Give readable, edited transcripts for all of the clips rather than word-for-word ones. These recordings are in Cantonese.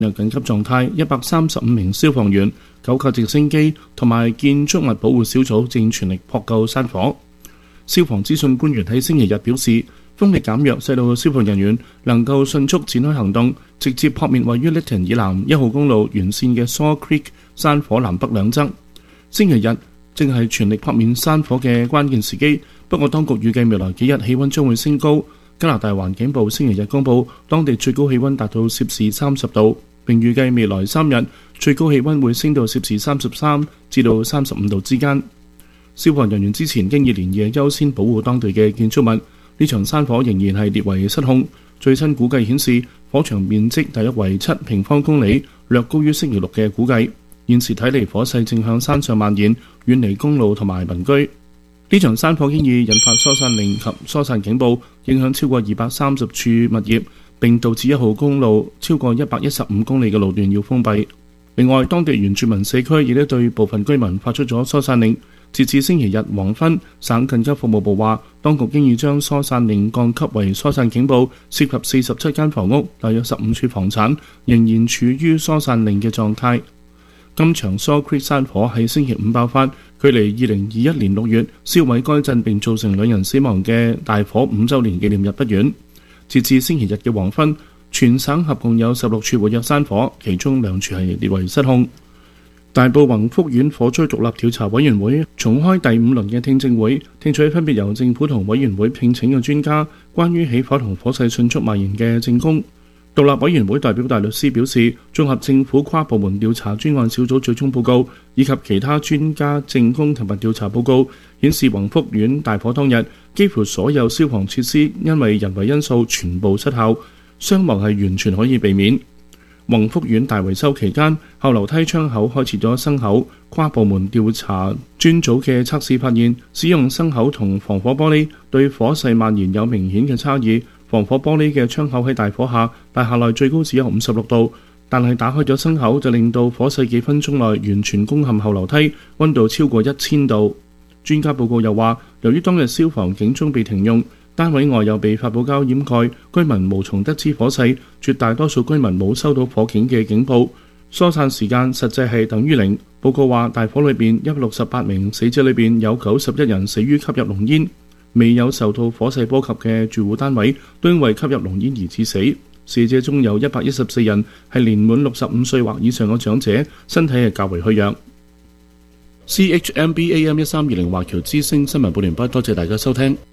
緊急狀態，135名消防員、9架直升機同埋建築物保護小組正全力撲救山火。消防資訊官員喺星期日表示，風力減弱，使到消防人員能夠迅速展開行動，直接撲滅位於 Lytton 以南1號公路沿線嘅 Saw Creek 山火南北兩側。星期日正係全力撲滅山火嘅關鍵時機，不過當局預計未來幾日氣溫將會升高。加拿大環境部星期日公佈，當地最高氣溫達到攝氏30度，並預計未來3日最高氣溫會升到攝氏33至到35度之間。消防人員之前經已連夜優先保護當地嘅建築物，呢場山火仍然係列為失控。最新估計顯示，火場面積大約為7平方公里，略高於星期六嘅估計。現時睇嚟，火勢正向山上蔓延，遠離公路同埋民居。呢場山火經已引發疏散令及疏散警報，影響超過230處物業，並導致1號公路超過115公里嘅路段要封閉。另外，當地原住民社區亦都對部分居民發出咗疏散令。截至星期日黃昏，省緊急服務部話，當局經已將疏散令降級為疏散警報，涉及47間房屋，大約15處房產仍然處於疏散令嘅狀態。今場 Saw Creek 山火喺星期五爆發，距離2021年6月燒毀該鎮並造成2人死亡嘅大火5週年紀念日不遠。截至星期日嘅黃昏，全省合共有16處活躍山火，其中2處係列為失控。大埔宏福苑火災獨立調查委員會重開第5輪嘅聽證會，聽取分別由政府同委員會聘請嘅專家關於起火同火勢迅速蔓延嘅證供。獨立委員會代表大律師表示，綜合政府跨部門調查專案小組最終報告以及其他專家證供同埋調查報告，顯示宏福苑大火當日幾乎所有消防設施因為人為因素全部失效，傷亡係完全可以避免。宏福苑大維修期間，後樓梯窗口開設咗生口，跨部門調查專組嘅測試發現，使用生口同防火玻璃對火勢蔓延有明顯嘅差異。防火玻璃嘅窗口喺大火下，大廈內最高只有56度，但係打開咗生口就令到火勢幾分鐘內完全攻陷後樓梯，溫度超過1000度。專家報告又話，由於當日消防警鐘被停用，單位外又被發泡膠掩蓋，居民無從得知火勢，絕大多數居民冇收到火警嘅警報，疏散時間實際係等於0。報告話，大火裏邊168名死者裏邊有91人死於吸入濃煙，未有受到火勢波及嘅住戶單位都因為吸入濃煙而致死。死者中有114人係年滿65歲或以上嘅長者，身體係較為虛弱。CHMB AM1320 華僑之聲新聞報聯播，多謝大家收聽。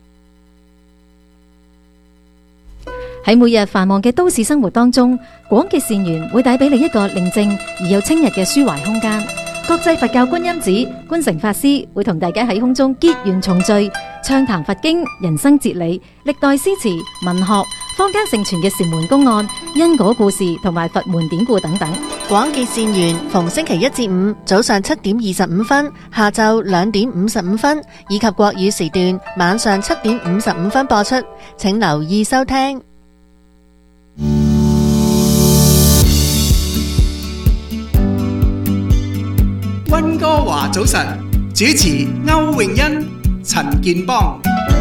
喺每日繁忙嘅都市生活當中，廣結善緣會帶俾你一個寧靜而又清逸嘅抒懷空間。國際佛教觀音寺觀誠法師會同大家喺空中結緣重聚，暢談佛經、人生哲理、歷代詩詞、文學、坊間盛傳嘅禪門公案、因果故事同埋佛門典故等等。 廣結善緣逢星期1至5早上7點25分、下晝2點55分，以及國語時段晚上7點55分播出，請留意收聽。 溫哥華早晨，主持歐詠欣、陳健邦。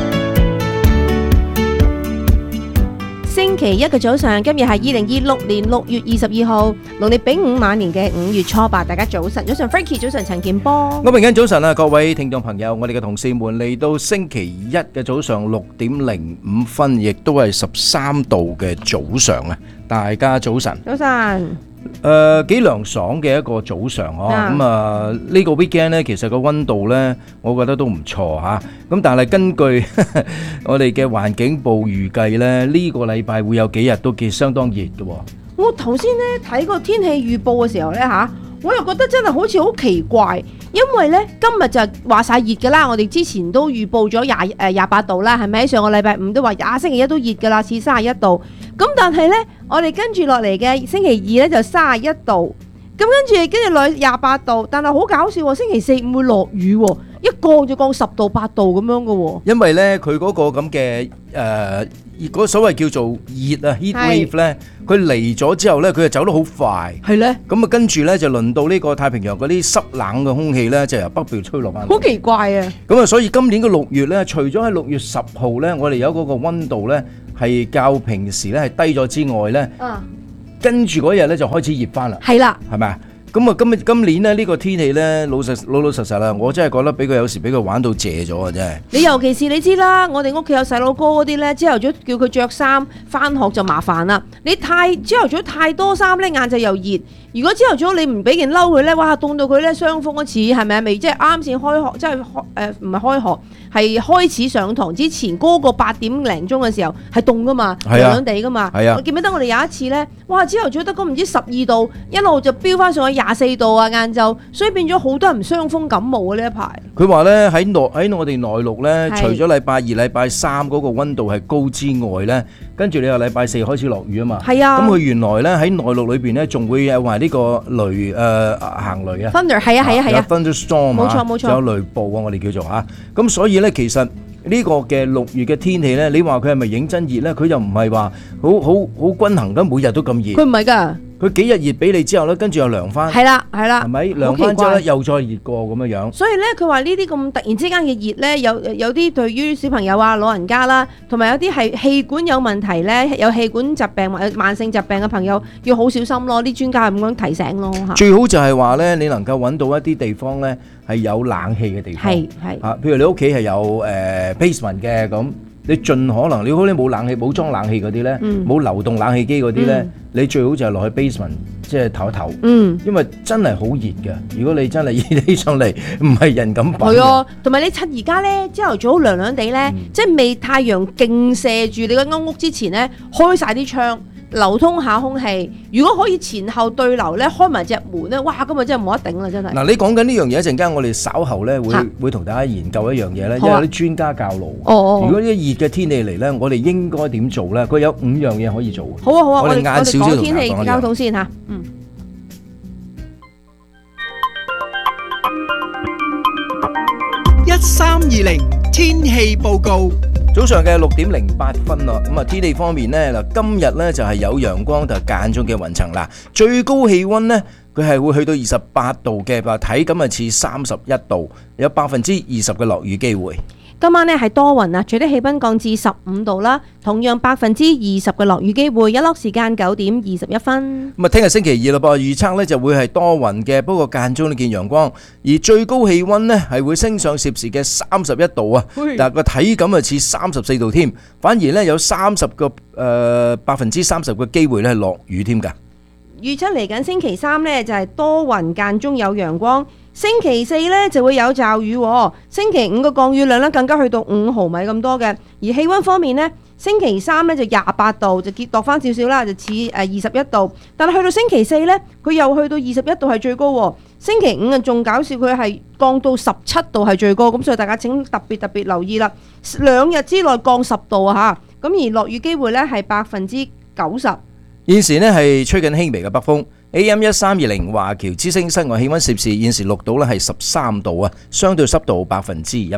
星期一嘅早上，今日係2026年6月22號，農曆丙午晚年嘅5月初8。大家早晨，早晨 Frankie， 早晨陳健邦。 歐詠欣早晨啊，各位聽眾朋友，我哋嘅同事們嚟到星期一嘅早上6點05分，亦都係13度嘅早上啊！大家早晨， 早晨。 幾涼爽嘅一個早上哦，咁呢個 weekend 呢，其實個溫度呢，我覺得都唔錯吓。咁但係根據我哋嘅環境部預計呢，呢個禮拜會有幾日都相當熱嘅。 我頭先呢睇個天氣預報嘅時候呢吓，我又覺得真係好似好奇怪，因為呢今日就話晒熱噶啦，我哋之前都預報咗28度啦，係咪？上個禮拜五都話星期一都熱噶啦，似31度。咁但係呢，我哋跟住落嚟嘅星期二呢就31度，咁跟住落28度，但係好搞笑喎，星期四五會落雨喎，一降就降10度8度咁樣嘅喎。 因為呢，佢嗰個咁嘅嗰所謂叫做熱啊 heat wave 呢，佢嚟咗之後呢，佢就走得好快。係呢，咁啊跟住呢，就輪到呢個太平洋嗰啲濕冷嘅空氣呢，就由北邊吹落翻。 好奇怪啊！ 咁啊，所以今年嘅6月呢，除咗喺6月10號呢，我哋有嗰個溫度呢，係較平時咧係低咗之外咧， 跟住嗰日咧就開始熱翻啦， 係啦， 係咪啊？咁啊，今年咧呢個天氣咧，老實啦，我真係覺得有時俾佢玩到謝咗啊！真係。 你尤其是你知啦，我哋屋企有細佬哥嗰啲咧，朝頭早叫佢着衫翻學就麻煩啦。你朝頭早太多衫咧，晏晝又熱。如果朝頭早你唔俾件褸佢咧，哇，凍到佢咧傷風一次，係咪啊？未即係啱先開學，即係唔係開學，係開始上堂之前嗰個8點零鐘嘅時候係凍噶嘛，涼涼地噶嘛。我記唔記得我哋有一次咧，哇，朝頭早得嗰唔知12度，一路就飆翻上去24度啊！晏晝，所以變咗好多人傷風感冒啊！呢一排佢話咧喺我哋內陸咧，除咗禮拜2、禮拜3嗰個溫度係高之外咧，跟住你話禮拜4開始落雨啊嘛。係啊。咁佢原來咧喺內陸裏邊咧，仲會有話呢個雷行雷啊。 Thunder 係啊。 有 thunderstorm 冇錯。 仲有雷暴啊！我哋叫做嚇。咁所以咧，其實呢個嘅6月嘅天氣咧，你話佢係咪認真熱咧？佢又唔係話好均衡咁，每日都咁熱。佢唔係㗎。 佢幾日熱俾你之後咧，跟住又涼翻。係啦，係咪涼翻之後咧，又再熱過咁樣樣？所以咧，佢話呢啲咁突然之間嘅熱咧，有啲對於小朋友啊、老人家啦，同埋有啲係氣管有問題咧，有氣管疾病或者慢性疾病嘅朋友，要好小心咯。啲專家係咁樣提醒咯嚇。最好就係話咧，你能夠揾到一啲地方咧係有冷氣嘅地方。係嚇，譬如你屋企係有basement 嘅咁。你盡可能，你好你冇冷氣冇裝冷氣嗰啲咧，冇流動冷氣機嗰啲咧，你最好就係落去 basement 即係唞一唞，因為真係好熱嘅。如果你真係熱起上嚟，唔係人咁品。係啊，同埋你趁而家咧朝頭早涼涼地咧，即係未太陽勁射住你個屋之前咧，開晒啲窗。流通下空氣，如果可以前後對流咧，開埋隻門咧，哇！今日真係冇得頂啦，真係。嗱，你講緊呢樣嘢一陣間，我哋稍後咧會同大家研究一樣嘢咧，因為有啲專家教路。如果呢啲熱嘅天氣嚟咧，我哋應該點做咧？佢有5樣嘢可以做。好啊，我哋晏少少講天氣交通先嚇。 1320天氣報告。 早上嘅6點08分咯，咁啊天氣方面呢，嗱今日呢就係有陽光同間中嘅雲層啦，最高氣溫呢，佢係會去到28度嘅，體感啊似31度，有20%嘅落雨機會。今晚呢係多雲啊，最低氣溫降至15度啦，同樣20%嘅落雨機會，日落時間9點21分。咁啊，聽日星期2啦噃，預測呢就會係多雲嘅，不過間中呢見陽光，而最高氣溫呢係會升上攝氏嘅31度啊，但係個體感啊似34度添，反而呢有30%嘅機會呢係落雨添㗎。預測嚟緊星期3呢就係多雲間中有陽光。星期4呢就會有驟雨，星期5個降雨量呢更加去到5毫米咁多嘅。而氣溫方面呢，星期3呢就28度，就跌落翻少少啦，就似21度。但係去到星期4呢，佢又去到21度係最高。星期5啊仲搞笑，佢係降到17度係最高，咁所以大家請特別留意啦。2日之內降10度啊嚇，咁而落雨機會呢係90%。現時呢係吹緊輕微嘅北風。AM 1320華僑之聲室外氣溫攝氏現時錄到咧係13度啊，相對濕度100%。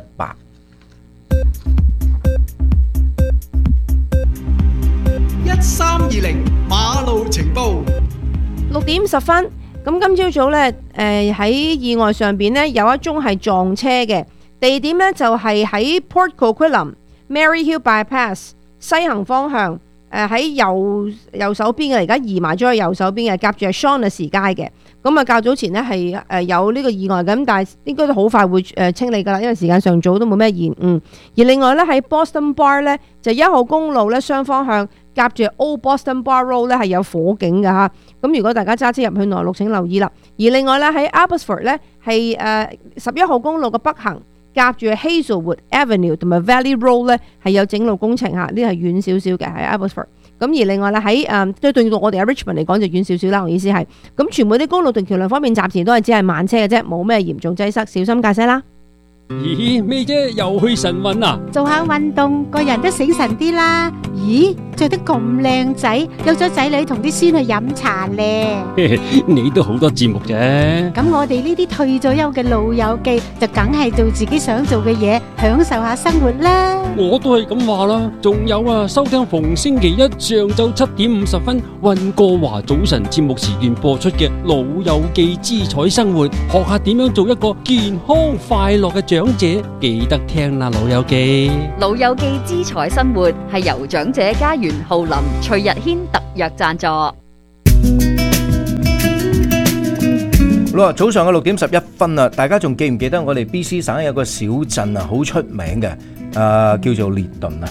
1320馬路情報。 6點10分，咁今朝早咧，喺意外上邊呢有一宗係撞車嘅，地點呢就係喺 Port Coquitlam、Mary Hill Bypass 西行方向。喺右手邊嘅，而家移埋咗去右手邊嘅，夾住係 Shaughnessy 街嘅。咁啊，較早前呢係有呢個意外咁，但係應該都好快會清理噶啦，因為時間尚早，都冇咩延誤。而另外咧喺 Boston Bar 咧，就1號公路咧雙方向夾住 Old Boston Bar Road 咧係有火警嘅嚇。咁如果大家揸車入去內陸，請留意啦。而另外咧喺 Abbotsford 咧係11號公路嘅北行。夾住 Hazelwood Avenue 同埋 Valley Road 咧係有整路工程嚇，呢係遠少少嘅喺 Abbotsford。咁而另外咧喺對到我哋 Richmond 嚟講就遠少少啦，我意思係咁全部啲公路同橋梁方面暫時都係只係慢車嘅啫，冇咩嚴重擠塞，小心駕駛啦。 咦咩啫？又去晨運啊？ 做下運動，個人都醒神啲啦。咦，着得咁靚仔，有咗仔女同啲孫去飲茶咧。 你都好多節目啫。 咁我哋呢啲退咗休嘅老友記，就梗係做自己想做嘅嘢，享受下生活啦。 我都係咁話啦。仲有啊，收聽逢星期一上晝7點50分溫哥華早晨節目時段播出嘅《老友記之彩生活》，學下點樣做一個健康快樂嘅長者，記得聽啦，老友記。 老友記之彩生活係由長者家園浩林、徐日軒特約贊助。 好啦，早上嘅6點11分啦，大家仲記唔記得我哋 BC 省有個小鎮啊，好出名嘅，叫做列頓啊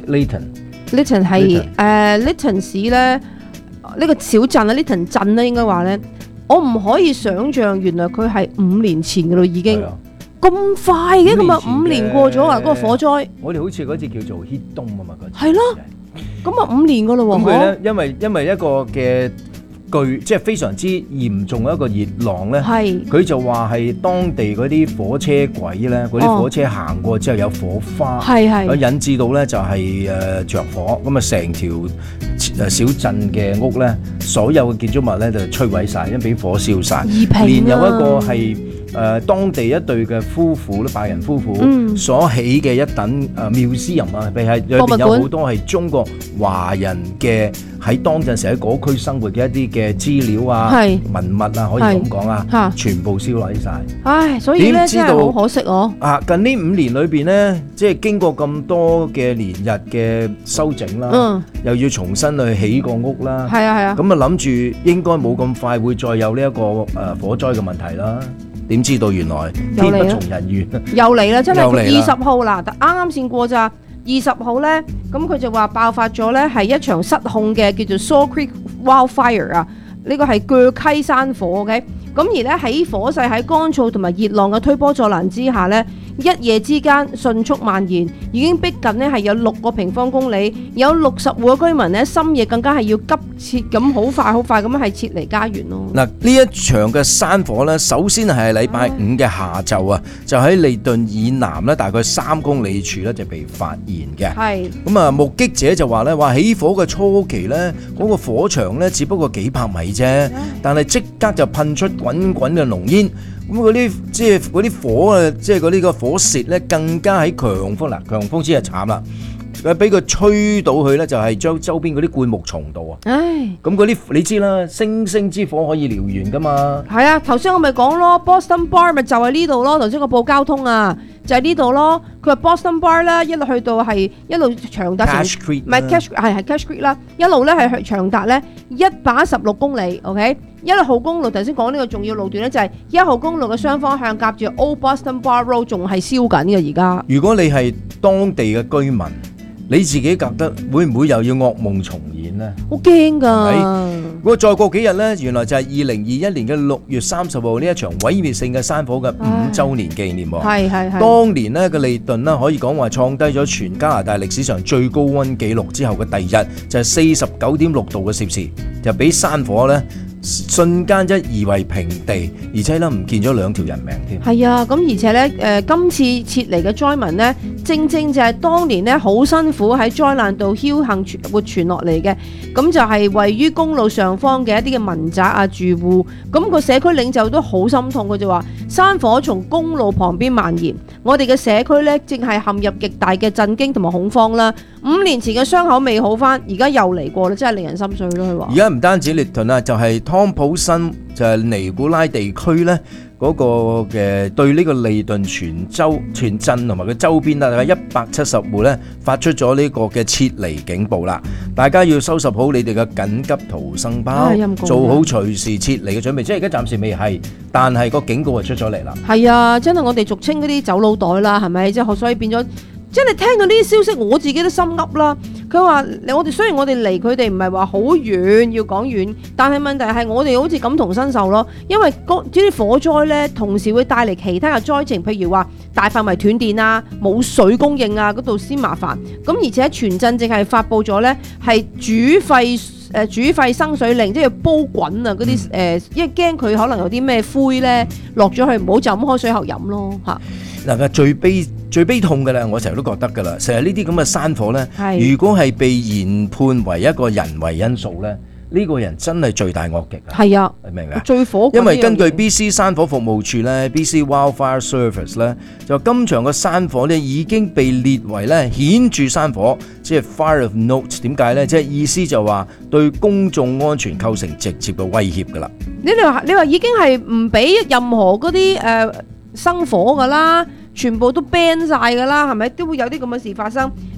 ，Lytton 係Lytton 市咧，呢個小鎮啊 Lytton 鎮咧，應該話咧，我唔可以想像原來佢係5年前嘅咯，已經咁快嘅，咁啊5年過咗啊，嗰個火災。 我哋好似嗰次叫做 Hit 東啊嘛，嗰次係咯，咁啊5年噶咯喎。 咁佢咧，因為一個嘅即係非常之嚴重嘅一個熱浪咧，佢就話係當地嗰啲火車軌咧，嗰啲火車行過之後有火花，引致到咧就係着火，咁啊成條小鎮嘅屋咧，所有嘅建築物咧就摧毀晒，因為俾火燒晒。連有一個係當地一對嘅夫婦咧，白人夫婦所起嘅一等museum啊，譬如係裏邊有好多係中國華人嘅喺當陣時喺嗰區生活嘅一啲嘅資料啊、文物啊，可以咁講啊，全部燒毀晒。唉， 所以咧真係好可惜哦。 近呢5年裏邊咧，即係經過咁多嘅年日嘅修整啦，又要重新去起個屋啦，咁啊諗住應該冇咁快會再有呢一個火災嘅問題啦。點知道原來天不從人願， 又嚟啦！真係20號啦，啱啱先過咋20號咧，咁佢就話爆發咗咧係一場失控嘅叫做 Saw Creek Wildfire 啊，呢個係鋸溪山火嘅。咁而咧喺火勢喺乾燥同埋熱浪嘅推波助瀾之下咧，一夜之間迅速蔓延，已經逼近呢係有6個平方公里，有60戶嘅居民呢，深夜更加係要急切咁好快咁係撤離家園咯。 嗱，呢一場嘅山火呢，首先係禮拜5嘅下晝啊，就喺利頓以南呢大概3公里處呢就被發現嘅。係咁啊，目擊者就話呢，話起火嘅初期呢，嗰個火場呢只不過幾百米啫，但係即刻就噴出滾滾嘅濃煙。咁嗰啲即係嗰啲火啊，即係嗰啲個火舌咧，更加喺強風啦，強風先係慘啦，俾佢吹到去咧，就係將周邊嗰啲灌木叢度啊。唉，咁嗰啲你知啦，星星之火可以燎原噶嘛。係啊， 頭先我咪講咯 ，Boston Bar 咪就係呢度咯。頭先我報交通啊，就係呢度咯。佢話 Boston Bar 啦，一路去到係一路長達 Cache Creek， 唔係 Cache 係 Cache Creek 啦，一路咧係長達咧116公里 ，OK。1號公路頭先講呢個重要路段咧，就係1號公路嘅雙方向夾住 Old Boston Bar Road， 仲係燒緊嘅而家。 如果你係當地嘅居民，你自己覺得會唔會又要噩夢重演呢？ 好驚㗎！ 如果再過幾日呢，原來就係2021年嘅6月30號呢一場毀滅性嘅山火嘅5週年紀念喎。係。當年呢個利頓呢，可以講話創低咗全加拿大歷史上最高溫紀錄之後嘅第二日，就係49.6度嘅攝氏，就俾山火呢瞬間一夷為平地，而且咧唔見咗2條人命添。係啊，咁而且咧今次撤離嘅災民呢，正就係當年咧好辛苦喺災難度僥倖活存落嚟嘅，咁就係位於公路上方嘅一啲嘅民宅啊住戶，咁個社區領袖都好心痛，佢就話山火從公路旁邊蔓延，我哋嘅社區咧正係陷入極大嘅震驚同埋恐慌啦。5年前嘅傷口未好翻，而家又嚟過啦，真係令人心碎咯。佢話而家唔單止列頓啊，就係湯普森就係尼古拉地區咧嗰個嘅對呢個利頓全鎮同埋佢周邊大概170戶咧發出咗呢個嘅撤離警報啦。大家要收拾好你哋嘅緊急逃生包，做好隨時撤離嘅準備。即係而家暫時未係，但係個警告就出咗嚟啦。係啊，真係我哋俗稱嗰啲走佬袋啦，係咪？即係所以變咗。即係你聽到呢啲消息，我自己都心噏啦。佢話我哋雖然我哋離佢哋唔係話好遠，要講遠，但係問題係我哋好似感同身受咯。因為呢啲火災呢，同時會帶嚟其他嘅災情，譬如話大範圍斷電啊、冇水供應啊，嗰度先麻煩。咁而且全鎮淨係發布咗呢係煮沸生水令，即係要煲滾啊嗰啲因為驚佢可能有啲咩灰呢落咗去，唔好就咁開水喉飲咯嚇。 嗱，最悲痛嘅咧，我成日都覺得㗎啦，成日呢啲咁嘅山火咧，如果係被研判為一個人為因素咧，呢個人真係罪大惡極啊！係啊，你明唔明啊？最火，因為根據 BC 山火服務處咧 ，BC Wildfire Service 咧，就今場嘅山火咧已經被列為咧顯著山火，即係 Fire of Note。點解咧？即係意思就話對公眾安全構成直接嘅威脅㗎啦。你話已經係唔俾任何嗰啲生火㗎啦。全部都 ban 晒㗎啦，係咪都會有啲咁嘅事發生？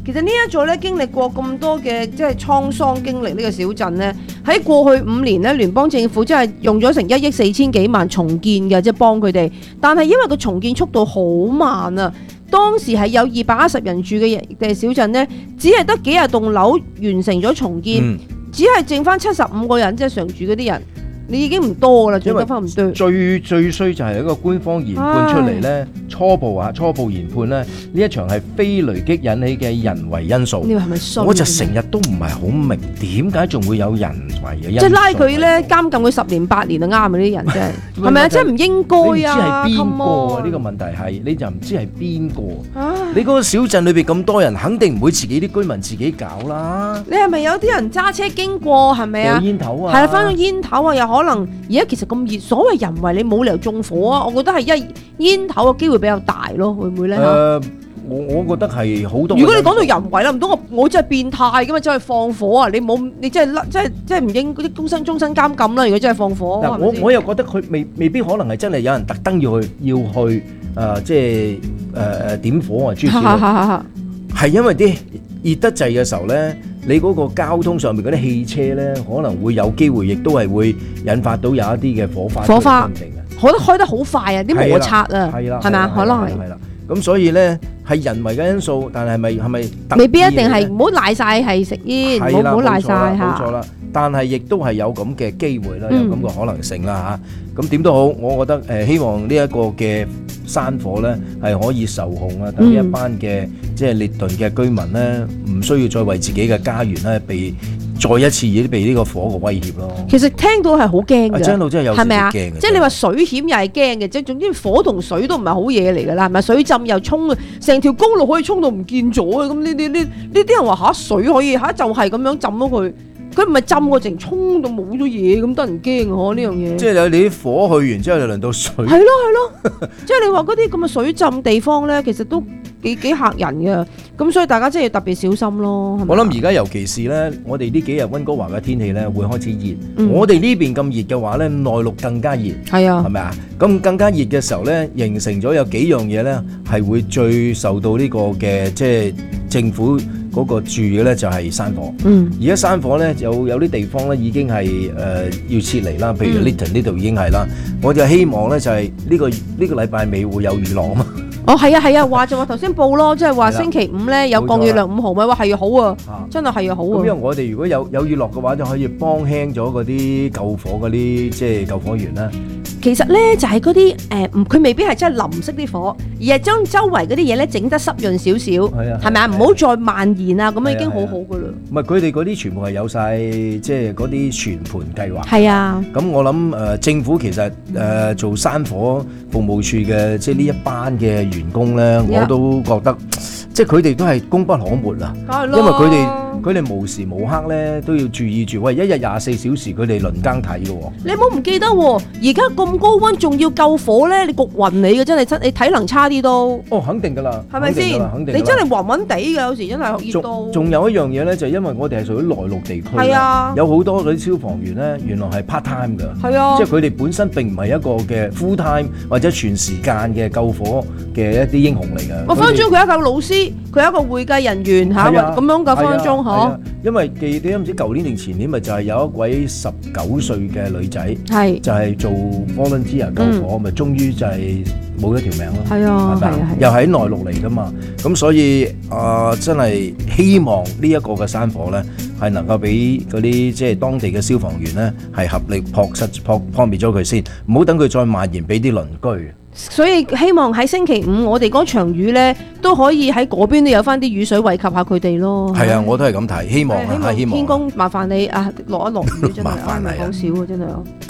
其實呢一座咧經歷過咁多嘅即係滄桑經歷呢個小鎮呢，喺過去5年呢，聯邦政府真係用咗成1億4千幾萬重建嘅，即係幫佢哋。但係因為個重建速度好慢啊，當時係有210人住嘅小鎮呢，只係得幾廿棟樓完成咗重建，只係剩翻75個人即係常住嗰啲人。你已經唔多噶啦，仲得翻唔多。 最衰就係一個官方研判出嚟咧，初步研判咧，呢一場係非雷擊引起嘅人為因素。 你話係咪衰？ 我就成日都唔係好明點解仲會有人為嘅因素。 即係拉佢咧，監禁佢10年8年就啱啊！呢啲人真係係咪啊？真係唔應該啊！ 你唔知係邊個啊？呢個問題係你就唔知係邊個。你嗰個小鎮裏邊咁多人，肯定唔會自己啲居民自己搞啦。 你係咪有啲人揸車經過係咪啊？ 有煙頭啊！ 係啦，翻到煙頭啊，又可能而家其實咁熱，所謂人為你冇理由縱火啊！我覺得係煙頭嘅機會比較大咯，會唔會咧？ 我覺得係好多。 如果你講到人為啦，唔通我真係變態㗎嘛？真係放火啊！你真係唔應嗰啲終身監禁啦！如果真係放火， 我又覺得佢未必可能係真係有人特登要去即係點火啊！諸如係因為啲熱得滯嘅時候咧，你嗰個交通上面嗰啲汽車咧，可能會有機會，亦都係會引發到有一啲嘅火花。開得好快啊！啲摩擦啊，係咪啊？可能係啦。咁所以咧係人為嘅因素，但係咪未必一定係唔好賴晒係食煙，唔好賴晒嚇。 冇錯啦，但係亦都係有咁嘅機會啦，有咁嘅可能性啦嚇。咁點都好，我覺得希望呢一個嘅山火咧係可以受控啊，等呢一班嘅即係列頓嘅居民咧，唔需要再為自己嘅家園咧被再一次已經被呢個火嘅威脅咯。其實聽到係好驚嘅，聽到真係有少少驚嘅。即係你話水險又係驚嘅，即係總之火同水都唔係好嘢嚟㗎啦，係咪？水浸又沖成條公路可以沖到唔見咗啊！咁呢啲人話水可以就係咁樣浸咗佢。佢唔係浸過，淨沖到冇咗嘢，咁得人驚嗬呢樣嘢。即係你啲火去完之後，就輪到水。係咯，即係你話嗰啲咁嘅水浸地方咧，其實都幾嚇人嘅。咁所以大家真係要特別小心咯。我諗而家尤其是咧，我哋呢幾日溫哥華嘅天氣咧會開始熱。我哋呢邊咁熱嘅話咧，內陸更加熱。係啊，係咪啊？咁更加熱嘅時候咧，形成咗有幾樣嘢咧，係會最受到呢個嘅即係政府嗰個注意嘅咧，就係山火。而家山火咧有啲地方咧已經係要撤離啦，譬如 Lytton 呢度已經係啦。我就希望咧就係呢個禮拜尾會有雨落啊嘛。哦，係啊，話就話頭先報咯，即係話星期5咧有降雨量5毫米，話係好啊，真係好啊。咁因為我哋如果有雨落嘅話，就可以幫輕咗嗰啲救火嗰啲即係救火員啦。其實咧就係嗰啲佢未必係真係淋熄啲火，而係將周圍嗰啲嘢咧整得濕潤少少，係咪啊？唔好再蔓延啊，咁樣已經好好噶啦。唔係佢哋嗰啲全部係有晒即係嗰啲全盤計劃。係啊。咁我諗政府其實做山火服務處嘅即係呢一班嘅員工咧，我都覺得即係佢哋都係功不可沒啊。因為佢哋無時無刻咧都要注意住，喂，一日24小時佢哋輪更睇嘅喎。你唔好唔記得喎，而家咁高溫仲要救火咧，你焗暈你嘅真係，你體能差啲都。哦，肯定㗎啦，係咪先？你真係暈暈地嘅，有時真係熱到。仲有一樣嘢咧，就係因為我哋係屬於內陸地區，係啊，有好多嗰啲消防員咧，原來係 part time 㗎，係啊，即係佢哋本身並唔係一個嘅 full time 或者全時間嘅救火嘅一啲英雄嚟嘅。我分鐘佢一個老師，佢係一個會計人員嚇，咁樣嘅分鐘嗬。因為記得唔知舊年定前年咪就係有一位19歲嘅女仔，係就係做 volunteer 救火，咪終於就係冇咗條命咯。係啊，係啊，又喺內陸嚟噶嘛，咁所以真係希望呢一個嘅山火咧，係能夠俾嗰啲即係當地嘅消防員咧，係合力撲滅咗佢先，唔好等佢再蔓延俾啲鄰居。所以希望喺星期5我哋嗰場雨咧都可以喺嗰邊都有翻啲雨水惠及下佢哋咯。係啊，我都係咁睇，希望啊，希望。天公麻煩你啊，落一落雨真係，唔係講少啊，真係。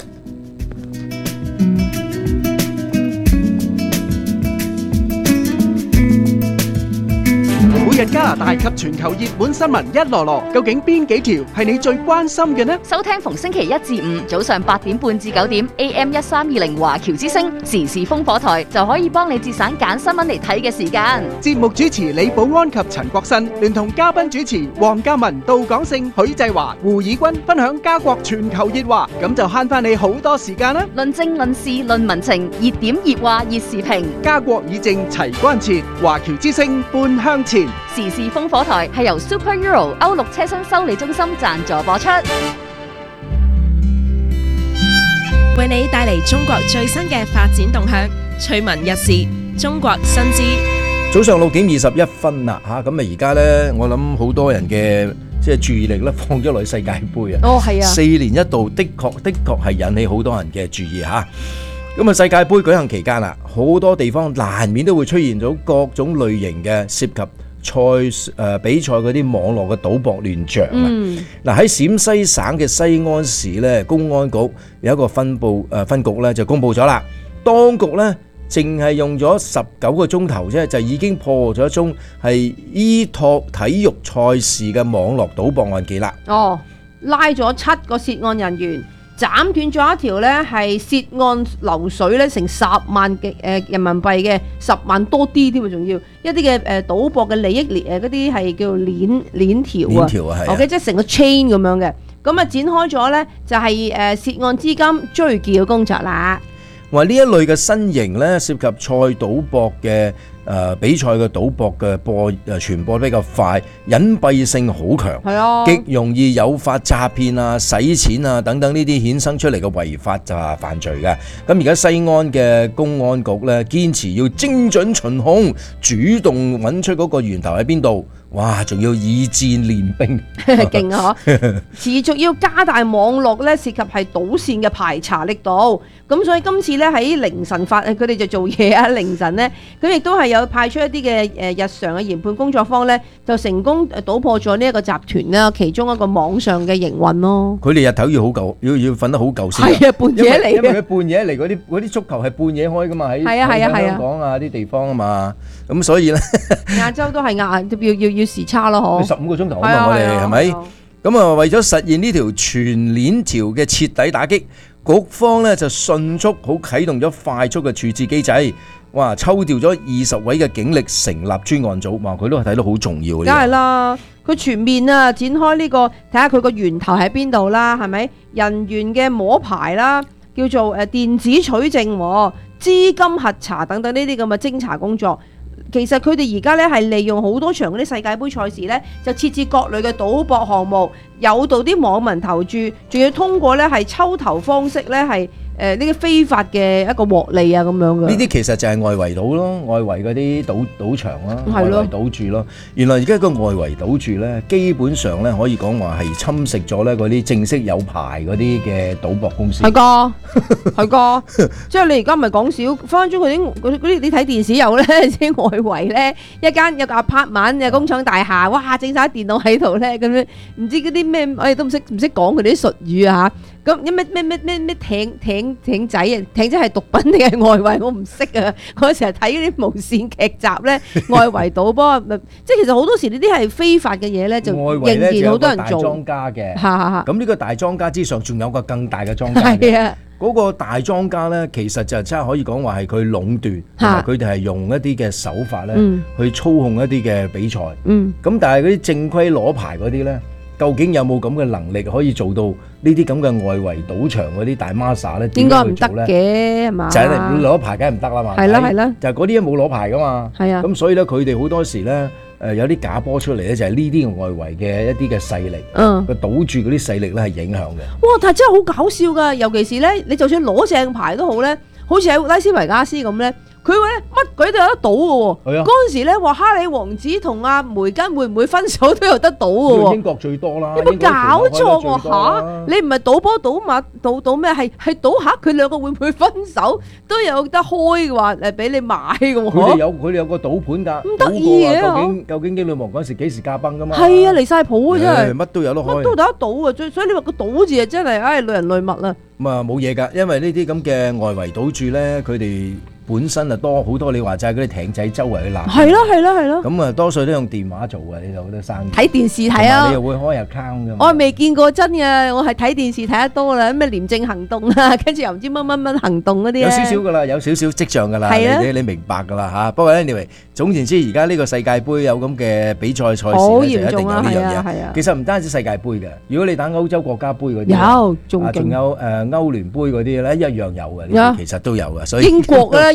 每日加拿大及全球熱門新聞一籮籮，究竟邊幾條係你最關心嘅呢？ 收聽逢星期1至5早上8點半至9點 AM1320華僑之聲時事烽火台就可以幫你節省揀新聞嚟睇嘅時間。 節目主持李寶安及陳國新聯同嘉賓主持黃嘉文、杜港勝、許濟華、胡以軍分享加國全球熱話，咁就慳翻你好多時間啦！ 論政論事論民情，熱點熱話熱時評， 加國議政齊關切，華僑之聲半向前。 時事烽火台係由 Super Euro 歐陸車身修理中心贊助播出。 為你帶嚟中國最新嘅發展動向，趣聞日事，中國新知。 早上6:21啦嚇，咁啊而家咧，我諗好多人嘅即係注意力咧放咗落去世界盃啊。 哦，係啊 ，4年一度的確係引起好多人嘅注意嚇。咁啊，世界盃舉行期間啦，好多地方難免都會出現咗各種類型嘅涉及比賽嗰啲網絡嘅賭博亂象啊！嗱，喺陝西省嘅西安市咧，公安局有一個分局咧就公佈咗啦，當局咧淨係用咗19個鐘頭啫，就已經破咗一宗係依託體育賽事嘅網絡賭博案件啦。 哦，拉咗7個涉案人員。斬斷咗一條咧係涉案流水咧成10萬嘅人民幣嘅10萬多啲添啊，仲要一啲嘅賭博嘅利益嗰啲係叫做鏈條啊，OK， 即係成個 chain 咁樣嘅，咁啊展開咗咧就係涉案資金追繳嘅工作啦。 話呢一類嘅新型咧涉及賽賭博嘅比賽嘅賭博嘅傳播比較快，隱蔽性好強， 係啊， 極容易誘發詐騙啊、洗錢啊等等呢啲衍生出嚟嘅違法就係犯罪嘅。咁而家西安嘅公安局咧堅持要精準巡控，主動揾出嗰個源頭喺邊度。哇！仲要以戰練兵， 勁啊！持續要加大網絡咧涉及係賭線嘅排查力度。咁所以今次咧喺凌晨佢哋就做嘢啊，凌晨咧咁亦都係有派出一啲嘅日常嘅研判工作坊咧，就成功搗破咗呢一個集團啦，其中一個網上嘅營運咯。 佢哋日頭要好夠，要瞓得好夠先。 係啊，半夜嚟嘅。 因為佢半夜嚟嗰啲足球係半夜開噶嘛，喺香港啊啲地方啊嘛，咁所以咧亞洲都係要時差咯，嗬。 15個鐘頭啊嘛，我哋係咪？咁啊，為咗實現呢條全鏈條嘅徹底打擊，局方咧就迅速好啟動咗快速嘅處置機制。哇！抽調咗20位嘅警力成立專案組，哇！佢都係睇得好重要嘅。 梗係啦，佢全面啊展開呢個，睇下佢個源頭喺邊度啦，係咪？人員嘅摸排啦，叫做電子取證、資金核查等等呢啲咁嘅偵查工作。其實佢哋而家咧係利用好多場嗰啲世界盃賽事咧，就設置各類嘅賭博項目，誘導啲網民投注，仲要通過咧係抽頭方式咧係呢啲非法嘅一個獲利啊咁樣嘅。 呢啲其實就係外圍賭咯，外圍嗰啲賭場咯，外圍賭注咯。原來而家個外圍賭注咧，基本上咧可以講話係侵蝕咗咧嗰啲正式有牌嗰啲嘅賭博公司。係㗎，係㗎，即係你而家唔係講少，分分鐘嗰啲你睇電視有咧，即係外圍咧有個 apartment 嘅工廠大廈，哇，整晒電腦喺度咧，咁樣唔知嗰啲咩，我哋都唔識講佢哋啲術語啊嚇。咁咩艇仔啊？艇仔係毒品定係外圍？我唔識啊！我成日睇嗰啲無線劇集咧，外圍賭波，即係其實好多時呢啲係非法嘅嘢咧，就仍然好多人做。莊家嘅，咁呢個大莊家之上，仲有個更大嘅莊家。係啊，嗰個大莊家咧，其實就真係可以講話係佢壟斷，佢哋係用一啲嘅手法咧去操控一啲嘅比賽。咁但係嗰啲正規攞牌嗰啲咧，究竟有冇咁嘅能力可以做到呢啲咁嘅外圍賭場嗰啲大 master 咧？ 應該唔得嘅係嘛？ 就係你攞牌梗係唔得啦嘛。係啦係啦，就係嗰啲冇攞牌噶嘛。係啊，咁所以咧佢哋好多時咧有啲假波出嚟咧，就係呢啲外圍嘅一啲嘅勢力，個賭注嗰啲勢力咧係影響嘅。哇！ 但係真係好搞笑噶，尤其是咧，你就算攞正牌都好咧，好似喺拉斯維加斯咁咧。佢話咧乜鬼都有得賭嘅喎，嗰陣時咧話哈利王子同阿梅根會唔會分手都有得賭嘅喎。 英國最多啦， 有冇搞錯喎嚇？你唔係賭波賭馬賭咩？係賭下佢兩個會唔會分手都有得開嘅話誒，俾你買嘅喎。 佢哋有個賭盤㗎， 咁得意嘅究竟英女王嗰時幾時駕崩㗎嘛？ 係啊，離曬譜啊真係， 乜都有得開， 乜都有得賭啊！所以你話個賭字啊真係唉累人累物啊。 咁啊冇嘢㗎，因為呢啲咁嘅外圍賭注咧，佢哋本身啊多好多，你話齋嗰啲艇仔周圍去攬， 係咯係咯係咯。咁啊多數都用電話做嘅，你就好多生意。 睇電視睇啊， 你又會開 account 㗎嘛？ 我未見過真嘅，我係睇電視睇得多啦，咩廉政行動啊，跟住又唔知乜行動嗰啲有少少㗎啦，有少少跡象㗎啦，你明白㗎啦嚇。不過 anyway，總言之，而家呢個世界盃有咁嘅比賽賽事咧，就一定有呢樣嘢。其實唔單止世界盃嘅，如果你打歐洲國家盃嗰啲，仲有歐聯盃嗰啲咧，一樣有嘅。其實都有嘅，所以英國咧。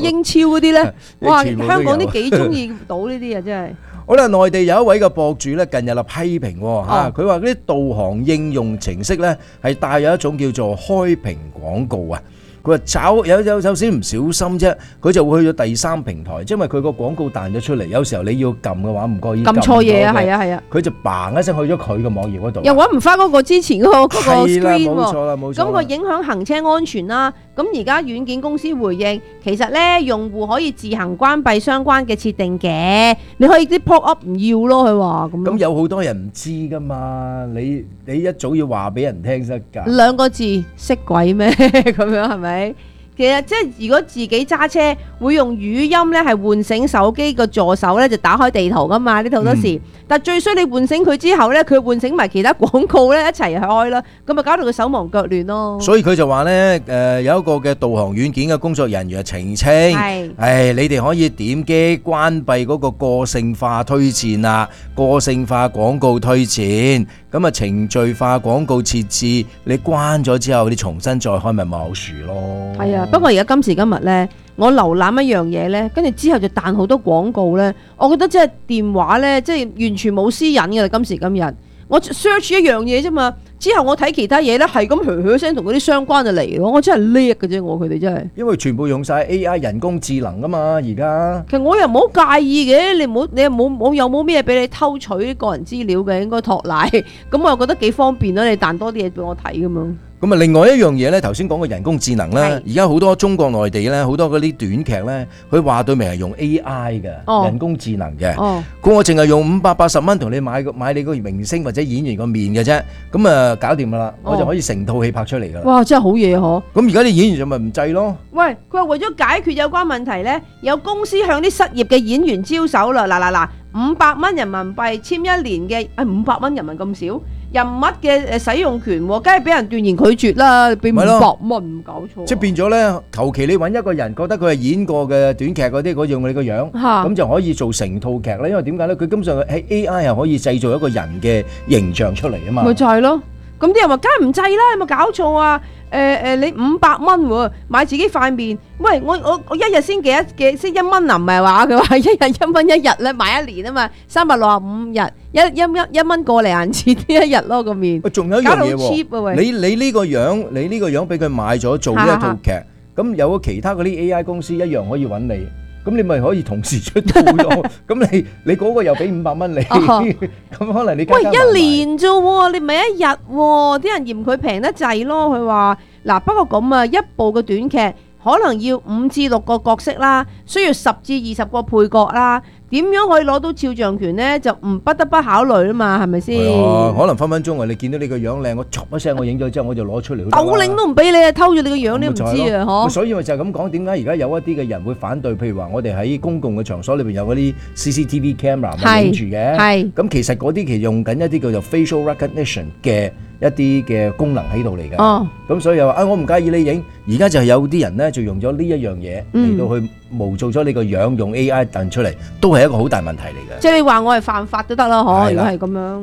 英超嗰啲咧，哇！ 全部都有香港啲幾中意賭呢啲啊，真係。 好啦，內地有一位嘅博主咧，近日啊批評嚇，佢話嗰啲導航應用程式咧係帶有一種叫做開屏廣告啊。佢話找有少少唔小心啫，佢就會去咗第三平台，因為佢個廣告彈咗出嚟，有時候你要撳嘅話唔覺意撳錯嘢啊，係啊， 佢就嘭一聲去咗佢嘅網頁嗰度， 又揾唔翻嗰個之前嗰個 screen 喎， 冇錯啦，冇錯。 咁個影響行車安全啦。咁而家軟件公司回應，其實咧用戶可以自行關閉相關嘅設定嘅，你可以啲 pop up 唔要咯，佢話咁。 咁有好多人唔知噶嘛，你一早要話俾人聽先得㗎。 兩個字識鬼咩？咁樣係咪？其實即係如果自己揸車會用語音咧，係喚醒手機個助手咧，就打開地圖噶嘛，呢度好多時。但最衰你喚醒佢之後咧，佢喚醒埋其他廣告咧一齊開啦，咁咪搞到佢手忙腳亂咯。 所以佢就話咧，有一個嘅導航軟件嘅工作人員澄清，你哋可以點擊關閉嗰個個性化推薦啊，個性化廣告推薦，咁啊程序化廣告設置，你關咗之後，你重新再開咪冇事咯。 係啊，不過而家今時今日咧，我瀏覽一樣嘢咧，跟住之後就彈好多廣告咧，我覺得即係電話咧，即係完全冇私隱㗎啦。今時今日，我 search 一樣嘢啫嘛，之後我睇其他嘢咧，係咁噓聲同嗰啲相關就嚟咯。我真係叻嘅啫，佢哋真係。因為全部用晒 AI 人工智能㗎嘛，而家。 其實我又唔好介意嘅，你又冇咩俾你偷取個人資料嘅，應該托賴。咁我又覺得幾方便啦，你彈多啲嘢俾我睇咁樣。 咁啊，另外一樣嘢咧，頭先講嘅人工智能咧，而家好多中國內地咧，好多嗰啲短劇咧，佢話對明係用 AI 嘅人工智能嘅。我淨係用580蚊同你買你個明星或者演員個面嘅啫，咁啊搞掂噶啦，我就可以成套戲拍出嚟噶啦。 哇，真係好嘢嗬！ 咁而家啲演員就咪唔制咯。 喂，佢話為咗解決有關問題咧，有公司向啲失業嘅演員招手啦。嗱，500蚊人民幣簽一年嘅，500蚊人民咁少。人物嘅使用權，梗係俾人斷然拒絕啦！俾500蚊，唔搞錯。即係變咗咧，求其你揾一個人，覺得佢係演過嘅短劇嗰啲，嗰用你個樣，咁就可以做成套劇啦。因為點解咧？佢根本上喺 AI 係可以製造一個人嘅形象出嚟啊嘛。咪就係咯。咁啲人話梗係唔制啦，有冇搞錯啊？你500蚊喎，買自己塊面，喂，我一日先先1蚊啊？唔係話佢話一日1蚊一日咧，買一年啊嘛，365日，一蚊過嚟銀錢呢一日咯個面。仲有一樣嘢喎， 你呢個樣俾佢買咗做呢一套劇，咁有其他嗰啲 AI 公司一樣可以揾你。咁你咪可以同時出套咯，咁你嗰個又俾500蚊你，咁可能你喂一年啫喎，你唔係一日喎，啲人嫌佢平得滯咯。佢話嗱，不過咁啊，一部嘅短劇可能要5至6個角色啦，需要10至20個配角啦，點樣可以攞到肖像權呢？就不得不考慮啊嘛，係咪先？ 可能分分鐘啊，你見到你個樣靚，我唰一聲我影咗之後我就攞出嚟。 斗零都唔俾你啊，偷咗你個樣你唔知啊，嗬？ 所以咪就係咁講，點解而家有一啲嘅人會反對？譬如話我哋喺公共嘅場所裏邊有嗰啲 CCTV camera 咪影住嘅，咁其實嗰啲其實用緊一啲叫做 facial recognition 嘅一啲嘅功能喺度嚟嘅。咁所以又話我唔介意你影，而家就係有啲人咧就用咗呢一樣嘢嚟到去模造咗你個樣，用 AI 彈出嚟，都係一個好大問題嚟嘅。 即係你話我係犯法都得啦，嗬？如果係咁樣。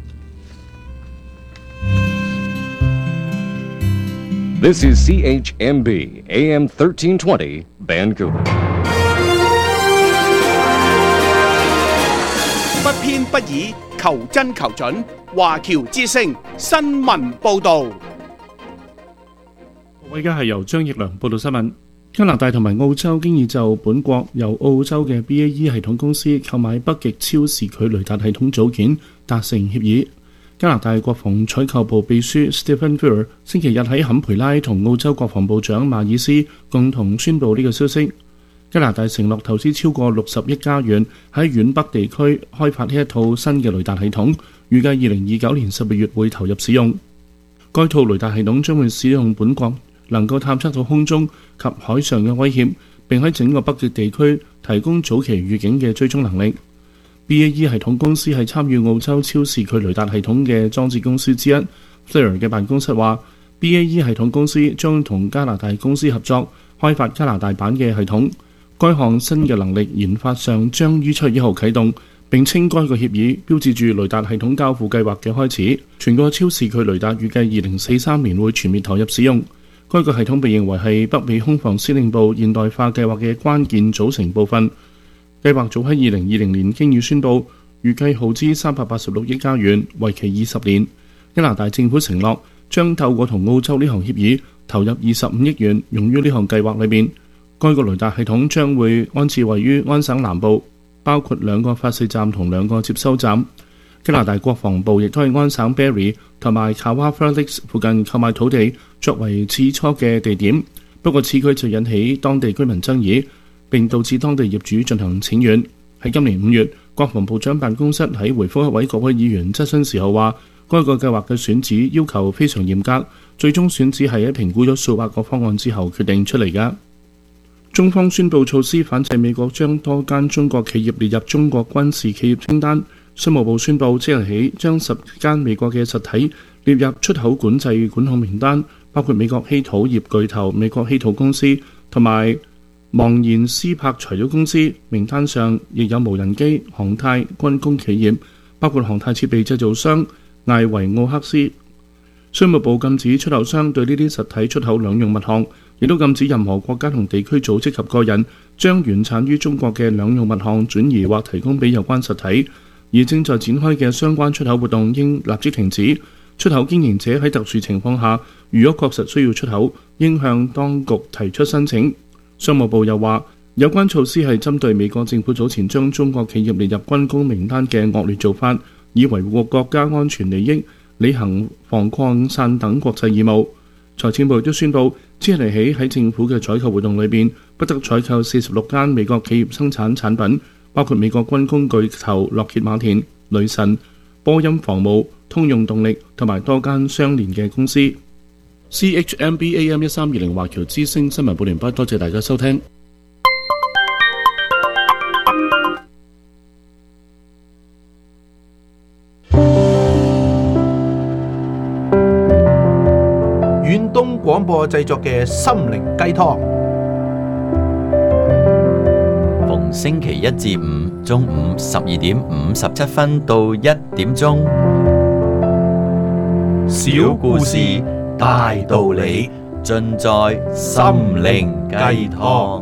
This is CHMB AM 1320 Vancouver。 不偏不倚，求真求準。華僑之聲新聞報導。 我而家係由張奕良報道新聞。加拿大同埋澳洲經已就本國由澳洲嘅 BAE 系統公司購買北極超視距雷達系統組件達成協議。加拿大國防採購部秘書 Stephen Fuhr 星期日喺坎培拉同澳洲國防部長馬爾斯共同宣布呢個消息。加拿大承諾投資超過60億加元喺遠北地區開發呢一套新嘅雷達系統，預計2029年12月會投入使用。該套雷達系統將會使用本國能夠探測到空中及海上嘅威脅，並喺整個北極地區提供早期預警嘅追蹤能力。BAE 系統公司係參與澳洲超視距雷達系統嘅裝置公司之一。Flair 嘅辦公室話 BAE 系統公司將同加拿大公司合作開發加拿大版嘅系統。該項新嘅能力研發上將於7月1號啟動，並稱該個協議標誌住雷達系統交付計劃嘅開始。全個超視距雷達預計2043年會全面投入使用。 該個系統被認為係北美空防司令部現代化計劃嘅關鍵組成部分。計劃早喺2020年經已宣佈，預計耗資386億加元，為期20年。加拿大政府承諾將透過同澳洲呢項協議投入25億元用於呢項計劃裏面。該個雷達系統將會安置位於安省南部，包括2個發射站同2個接收站。加拿大國防部亦都喺安省 Barrie 同埋 Kawartha Lakes 附近購買土地作為最初嘅地點，不過此舉就引起當地居民爭議，並導致當地業主進行請願。喺今年5月，國防部長辦公室喺回覆一位國會議員質詢時候話，該個計劃嘅選址要求非常嚴格，最終選址係喺評估咗數百個方案之後決定出嚟㗎。中方宣布措施反制美國將多間中國企業列入中國軍事企業清單。商務部宣布即日起將10間美國嘅實體列入出口管制管控名單，包括美國稀土業巨頭美國稀土公司同埋茫然斯柏材料公司。名單上亦有無人機、航太、軍工企業，包括航太設備製造商艾維奧克斯。商務部禁止出口商對呢啲實體出口兩用物項，亦都禁止任何國家同地區組織及個人將原產於中國嘅兩用物項轉移或提供俾有關實體。而正在展開嘅相關出口活動應立即停止。出口經營者喺特殊情況下，如果確實需要出口，應向當局提出申請。商務部又話，有關措施係針對美國政府早前將中國企業列入軍工名單嘅惡劣做法，以維護國家安全利益，履行防擴散等國際義務。財政部亦都宣布，即日起喺政府嘅採購活動裏邊，不得採購46間美國企業生產產品，包括美國軍工巨頭洛歇馬田、雷神、波音防務、通用動力同埋多間相連嘅公司。CHMB AM 1320華僑之聲新聞報完畢，多謝大家收聽。 遠東廣播製作嘅心靈雞湯。 逢星期一至五中午12點57分到1點鐘，小故事大道理，盡在心靈雞湯。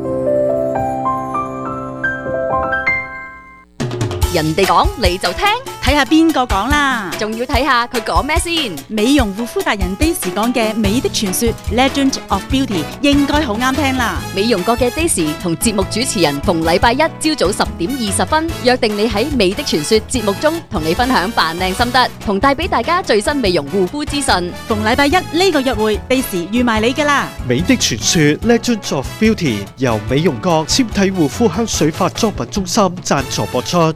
人哋講你就聽， 睇下邊個講啦， 仲要睇下佢講咩先。 美容護膚達人 Daisy 講嘅美的傳說 Legend of Beauty 應該好啱聽啦。 美容國嘅 Daisy 同節目主持人逢禮拜一朝早10點20分約定你喺美的傳說節目中同你分享扮靚心得，同帶俾大家最新美容護膚資訊。 逢禮拜一呢個約會 Daisy 預埋你噶啦。 美的傳說 Legend of Beauty 由美容國纖體護膚香水化妝品中心贊助播出。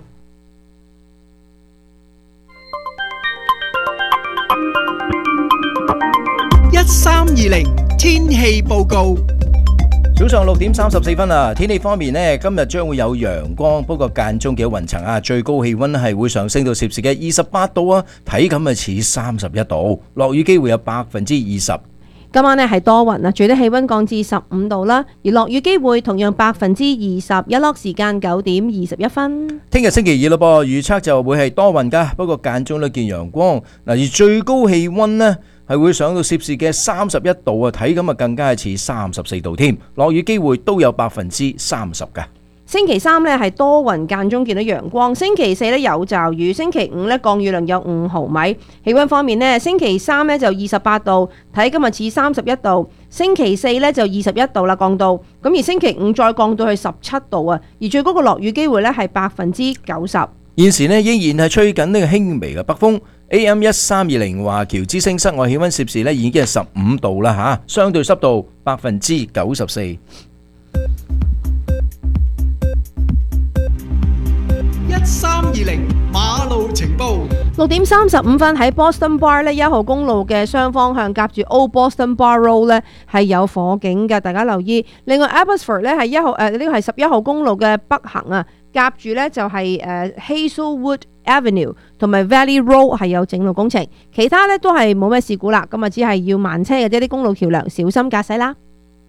1320天氣報告。 早上6點34分啊！天氣方面呢，今日將會有陽光，不過間中幾雲層啊。最高氣溫係會上升到攝氏嘅28度啊，體感啊似31度，落雨機會有20%。 今晚呢係多雲啊，最低氣溫降至15度啦，而落雨機會同樣20%，日落時間9點21分。 聽日星期二咯噃，預測就會係多雲噶，不過間中都見陽光。嗱，而最高氣溫呢係會上到攝氏嘅31度啊，體感啊更加係似34度添，落雨機會都有30%噶。 星期三呢係多雲間中見到陽光，星期四呢有驟雨，星期五呢降雨量有5毫米。氣溫方面呢，星期三呢就28度，睇今日似31度，星期四呢就21度啦，降到咁，而星期五再降到去17度啊，而最高嘅落雨機會呢係90%。 現時呢依然係吹緊呢個輕微嘅北風。AM 1320華僑之聲室外氣溫攝氏呢已經係15度啦吓，相對濕度94%。 1320馬路情報。 6點35分喺 Boston Bar 呢1號公路嘅雙方向夾住 Old Boston Bar Road 呢係有火警嘅，大家留意。另外 Abbotsford 呢係呢個係11號公路嘅北行啊，夾住呢就係Hazelwood Avenue 同埋 Valley Road 係有整路工程，其他呢都係冇咩事故啦。咁啊只係要慢車嘅啫，啲公路橋梁小心駕駛啦。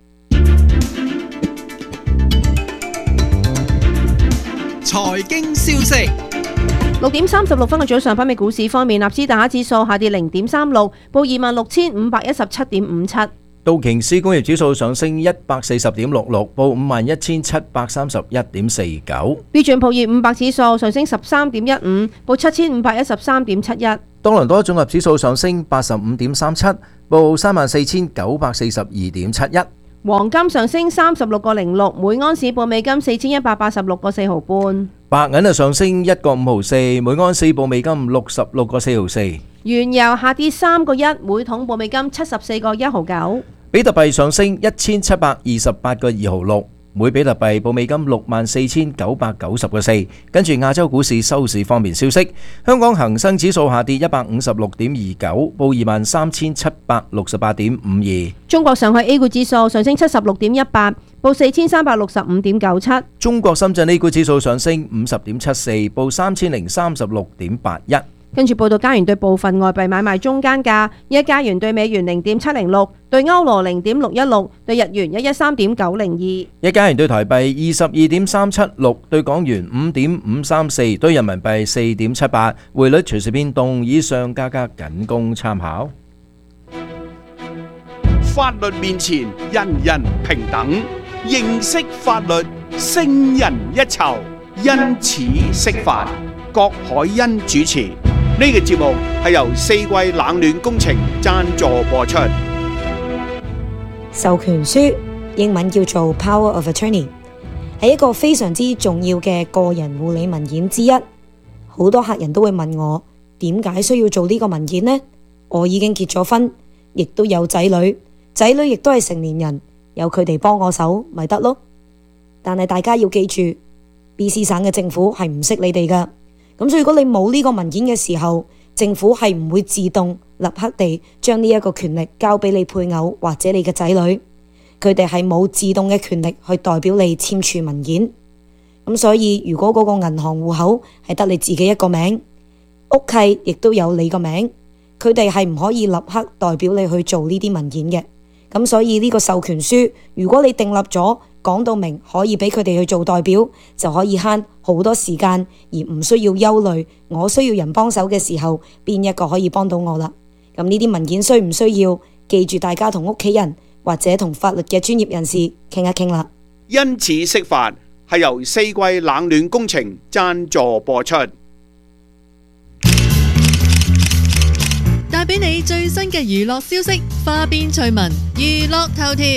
財經消息。 6點36分嘅早上，北美股市方面，納斯達克指數下跌0.36，報26,517.57。 道瓊斯工業指數上升140.66，報51,731.49。 標準普爾500指數上升13.15，報7,513.71。 多倫多綜合指數上升85.37，報34,942.71。 黃金上升36.06，每安士報美金4,186.4毫半。 白銀啊上升1個5毫四，每安士報美金66個4毫四。 原油下跌3個1，每桶報美金74個1毫9。 比特幣上升1728個2毫六，每比特幣報美金64,990個4。跟住亞洲股市收市方面消息，香港恒生指數下跌156.29，報23,768.52。 中國上海 A 股指數上升76.18，報4,365.97。 中國深圳 A 股指數上升50.74，報3,036.81。 跟住報道加元對部分外幣買賣中間價：一加元對美元0.706，對歐羅0.616，對日元113.902。 一加元對台幣22.376，對港元5.534，對人民幣4.78。匯率隨時變動，以上價格僅供參考。 法律面前人人平等，認識法律勝人一籌，因此釋法。郭海恩主持。呢個節目係由四季冷暖工程贊助播出。 授權書英文叫做 Power of Attorney， 係一個非常之重要嘅個人護理文件之一。好多客人都會問我點解需要做呢個文件呢？我已經結咗婚，亦都有仔女，仔女亦都係成年人，有佢哋幫我手咪得咯。但係大家要記住 BC 省嘅政府係唔識你哋㗎。咁所以如果你冇呢個文件嘅時候，政府係唔會自動立刻地將呢一個權力交俾你配偶或者你嘅仔女，佢哋係冇自動嘅權力去代表你簽署文件。咁所以如果嗰個銀行戶口係得你自己一個名，屋契亦都有你個名，佢哋係唔可以立刻代表你去做呢啲文件嘅。咁所以呢個授權書，如果你訂立咗講到明可以俾佢哋去做代表，就可以慳好多時間，而唔需要憂慮我需要人幫手嘅時候邊一個可以幫到我啦。咁呢啲文件需唔需要？記住大家同屋企人或者同法律嘅專業人士傾一傾啦。 因此釋法係由四季冷暖工程贊助播出， 帶俾你最新嘅娛樂消息，花邊趣聞，娛樂頭條。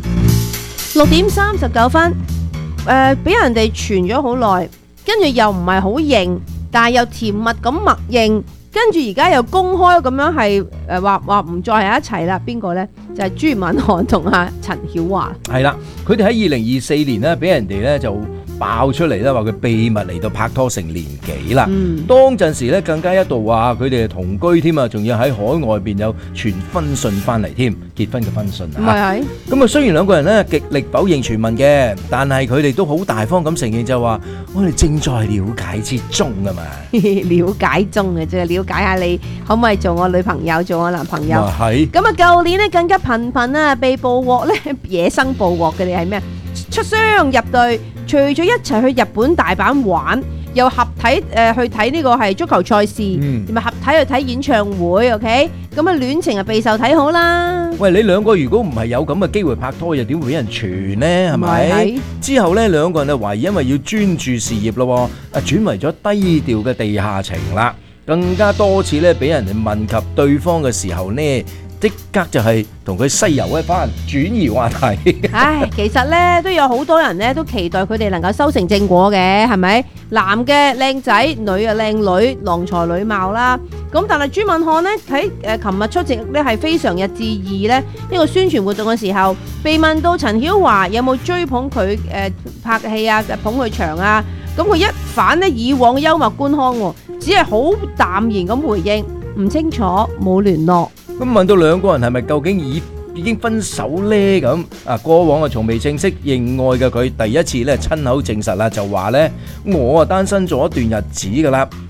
6:39，俾人哋傳咗好耐，跟住又唔係好認，但係又甜蜜咁默認，跟住而家又公開咁樣係話唔再係一齊啦。邊個呢？就係朱敏瀚同阿陳曉華。 係啦，佢哋喺2024年呢，俾人哋呢就爆出嚟啦，話佢秘密嚟到拍拖成年幾啦。當陣時咧，更加一度話佢哋係同居添啊，仲要喺海外邊有傳婚訊翻嚟添，結婚嘅婚訊啊。係。咁啊，雖然兩個人咧極力否認傳聞嘅，但係佢哋都好大方咁承認就話，我哋正在了解之中啊嘛。 了解中嘅啫，了解下你可唔可以做我女朋友，做我男朋友。 係。 咁啊，舊年咧更加頻頻啊被捕獲咧野生捕獲嘅，你係咩？出雙入對，除咗一齊去日本大阪玩，又合體去睇呢個係足球賽事，同埋合體去睇演唱會。OK， 咁啊戀情啊備受睇好啦。喂， 你兩個如果唔係有咁嘅機會拍拖，又點會俾人傳呢？係咪？之後呢，兩個人啊懷疑因為要專注事業咯，轉為咗低調嘅地下情啦，更加多次咧俾人哋問及對方嘅時候呢，即刻就係同佢西遊一番，轉移話題。 唉，其實咧都有好多人咧都期待佢哋能夠修成正果嘅，係咪？男嘅靚仔，女嘅靚女，郎才女貌啦。咁但係朱敏瀚呢，喺琴日出席咧係非常日至2咧呢個宣傳活動嘅時候，被問到陳曉華有冇追捧佢拍戲啊，捧佢場啊，咁佢一反咧以往幽默官腔，只係好淡然咁回應，唔清楚，冇聯絡。 咁問到兩個人係咪究竟已經分手呢？咁過往從未正式認愛嘅佢，第一次咧親口證實啦，就話呢：我單身咗一段日子噶啦，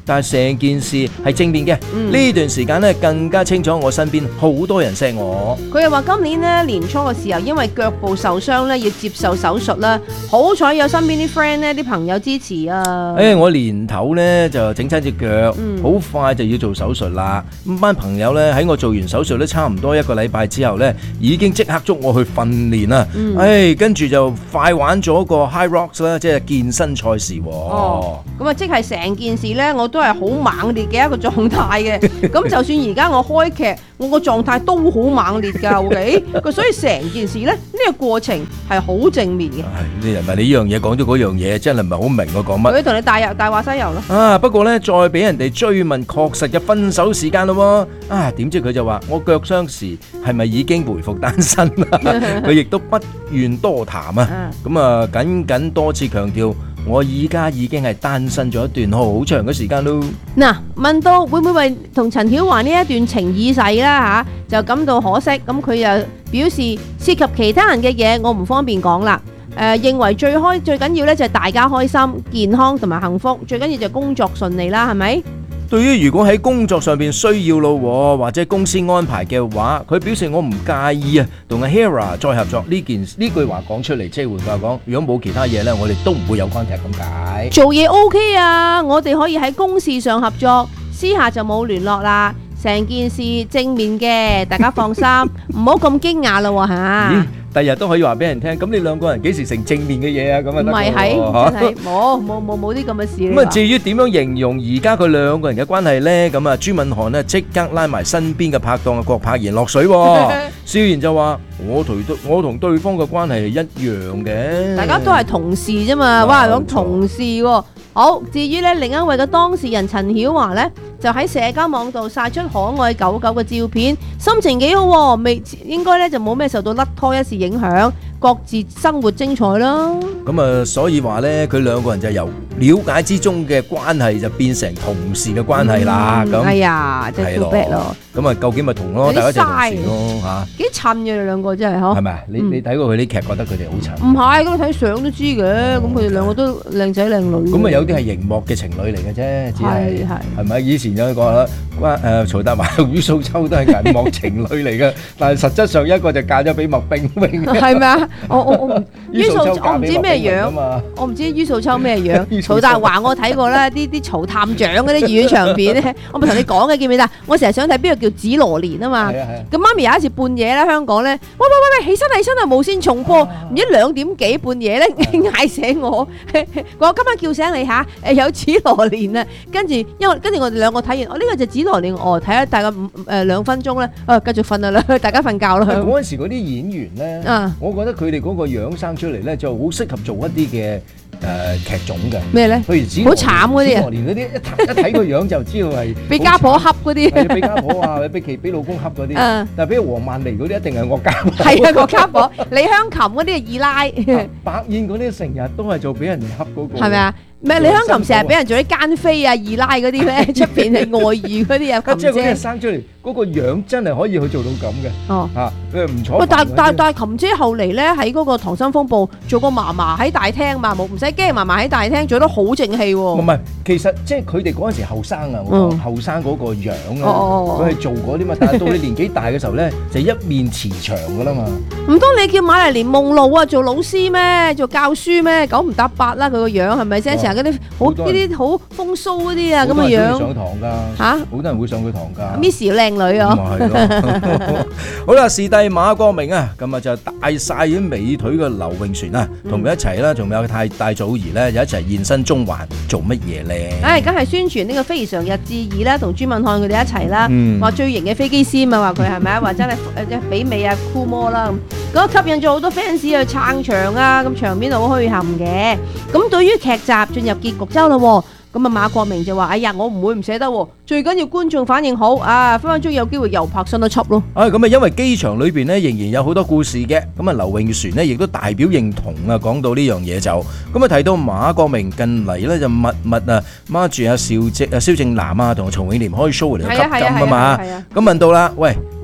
但係成件事係正面嘅。呢段時間咧更加清楚我身邊好多人錫我。 佢又話今年咧年初嘅時候，因為腳部受傷咧要接受手術啦，好彩有身邊啲 friend 咧啲朋友支持啊。 我年頭咧就整親隻腳，好快就要做手術啦。咁班朋友咧喺我做完手術咧差唔多1個禮拜之後咧，已經即刻捉我去訓練啦。跟住就快玩咗個 High Rocks 啦，即係健身賽事。 咁啊，即係成件事咧，我都係好猛烈嘅一個狀態嘅。咁就算而家我開劇，我個狀態都好猛烈㗎，OK？所以成件事咧，呢個過程係好正面嘅。 你人咪你呢樣嘢講咗嗰樣嘢，真係唔係好明我講乜。 佢同你大話西遊咯。 不過咧再俾人哋追問確實嘅分手時間咯喎。點知佢就話我腳傷時係咪已經回復單身啦？佢亦都不願多談啊。咁啊，僅多次強調。我而家已經係單身咗一段好長嘅時間咯。 嗱，問到會唔會為同陳曉華呢一段情已逝啦就感到可惜，咁佢又表示涉及其他人嘅嘢，我唔方便講啦。認為最緊要咧就係大家開心、健康同埋幸福，最緊要就係工作順利啦，係咪？ 對於如果喺工作上邊需要咯，或者公司安排嘅話，佢表示我唔介意啊，同阿 Hera 再合作呢句話講出嚟，即係換句話講，如果冇其他嘢呢，我哋都唔會有 contact 咁解。 做嘢 OK 啊，我哋可以喺公事上合作，私下就冇聯絡啦。成件事正面嘅，大家放心，唔好咁驚訝咯吓。 第日都可以話俾人聽，咁你兩個人幾時成正面嘅嘢啊？咁啊得。唔係真係冇啲咁嘅事。 咁啊，至於點樣形容而家佢兩個人嘅關係呢？咁啊，朱敏瀚呢即刻拉埋身邊嘅拍檔郭柏妍落水，笑言就話：我同對方嘅關係係一樣嘅。大家都係同事啫嘛，哇講同事喎。好，至於咧另一位嘅當事人陳曉華呢，就喺社交網度曬出可愛狗狗嘅照片，心情幾好，應該咧就冇咩受到甩拖一事影響，各自生活精彩啦。 咁啊，所以話咧，佢兩個人就由了解之中嘅關係就變成同事嘅關係啦。咁係啊，即係 too bad 咯。 咁啊，究竟咪同咯，大家就同事咯嚇。幾襯嘅你兩個真係嗬。 係咪啊？你睇過佢啲劇，覺得佢哋好襯？ 唔係，咁你睇相都知嘅。咁佢哋兩個都靚仔靚女。 咁啊，有啲係熒幕嘅情侶嚟嘅啫，只係咪？以前有一個曹達華同于素秋都係銀幕情侶嚟嘅，但係實質上一個就嫁咗俾麥冰冰。 係咪啊？我于素秋我唔知咩樣，我唔知于素秋咩樣。曹達華我睇過啦，啲曹探長嗰啲粵語長片咧，我咪同你講嘅，記唔記得？我成日想睇邊個叫紫羅蓮啊嘛。咁媽咪有一次半夜咧，香港咧，喂，起身啊，無線重播，唔知2點幾半夜咧嗌醒我，我今晚叫醒你嚇，有紫羅蓮啊。跟住我哋兩個睇完，呢個就紫羅蓮，睇咗大概2分鐘咧，繼續瞓啦，大家瞓覺啦。 嗰陣時嗰啲演員咧，我覺得佢哋嗰個樣生出嚟咧，就好適合做一啲嘅劇種嘅。咩咧？譬如好慘嗰啲啊！連嗰啲一睇個樣就知道係俾家婆恰嗰啲， 俾家婆啊，俾老公恰嗰啲。但係比如黃曼梨嗰啲一定係惡家婆。 係啊，惡家婆。李香琴嗰啲係二奶。 白燕嗰啲成日都係做俾人哋恰嗰個。係咪啊？唔係李香琴成日俾人做啲奸妃啊、二奶嗰啲咧，出邊係外遇嗰啲啊，琴姐。 即係嗰啲生出嚟嗰個樣真係可以去做到咁嘅。佢唔錯。 但係琴姐後嚟咧喺嗰個《溏心風暴》做個嫲嫲喺大廳嘛，唔使驚嫲嫲喺大廳做得好正氣喎。 唔係，其實即係佢哋嗰陣時後生啊，後生嗰個樣啊，佢係做嗰啲嘛。但係到你年紀大嘅時候咧，就一面慈祥噶啦嘛。 唔通你叫瑪麗蓮夢露啊做老師咩？做教書咩？九唔搭八啦，佢個樣係咪先？嗰啲好呢啲好風騷嗰啲啊咁嘅樣， 上堂㗎嚇，好多人會上佢堂㗎。 Miss 靚女啊， 好啦，視帝馬國明啊，今日就帶曬啲美腿嘅劉穎璇啊，同佢一齊啦，仲有戴祖兒咧，就一齊現身中環做乜嘢咧？ 梗係宣傳呢個非常日誌2啦，同朱敏瀚佢哋一齊啦，話最型嘅飛機師嘛，話佢係咪啊？話真係媲美啊酷魔啦咁，嗰吸引咗好多 fans 去撐場啊，咁場面好墟冚嘅。咁對於劇集進入結局週啦，咁啊馬國明就話：哎呀，我唔會唔捨得，最緊要觀眾反應好啊，分分鐘有機會又拍新一輯咯。 咁啊，因為機場裏邊咧仍然有好多故事嘅，咁啊劉穎璇咧亦都大表認同啊，講到呢樣嘢就咁啊提到馬國明近嚟咧就密啊孖住阿蕭正楠啊同曹永廉開 show 嚟吸金啊嘛，咁問到啦，喂。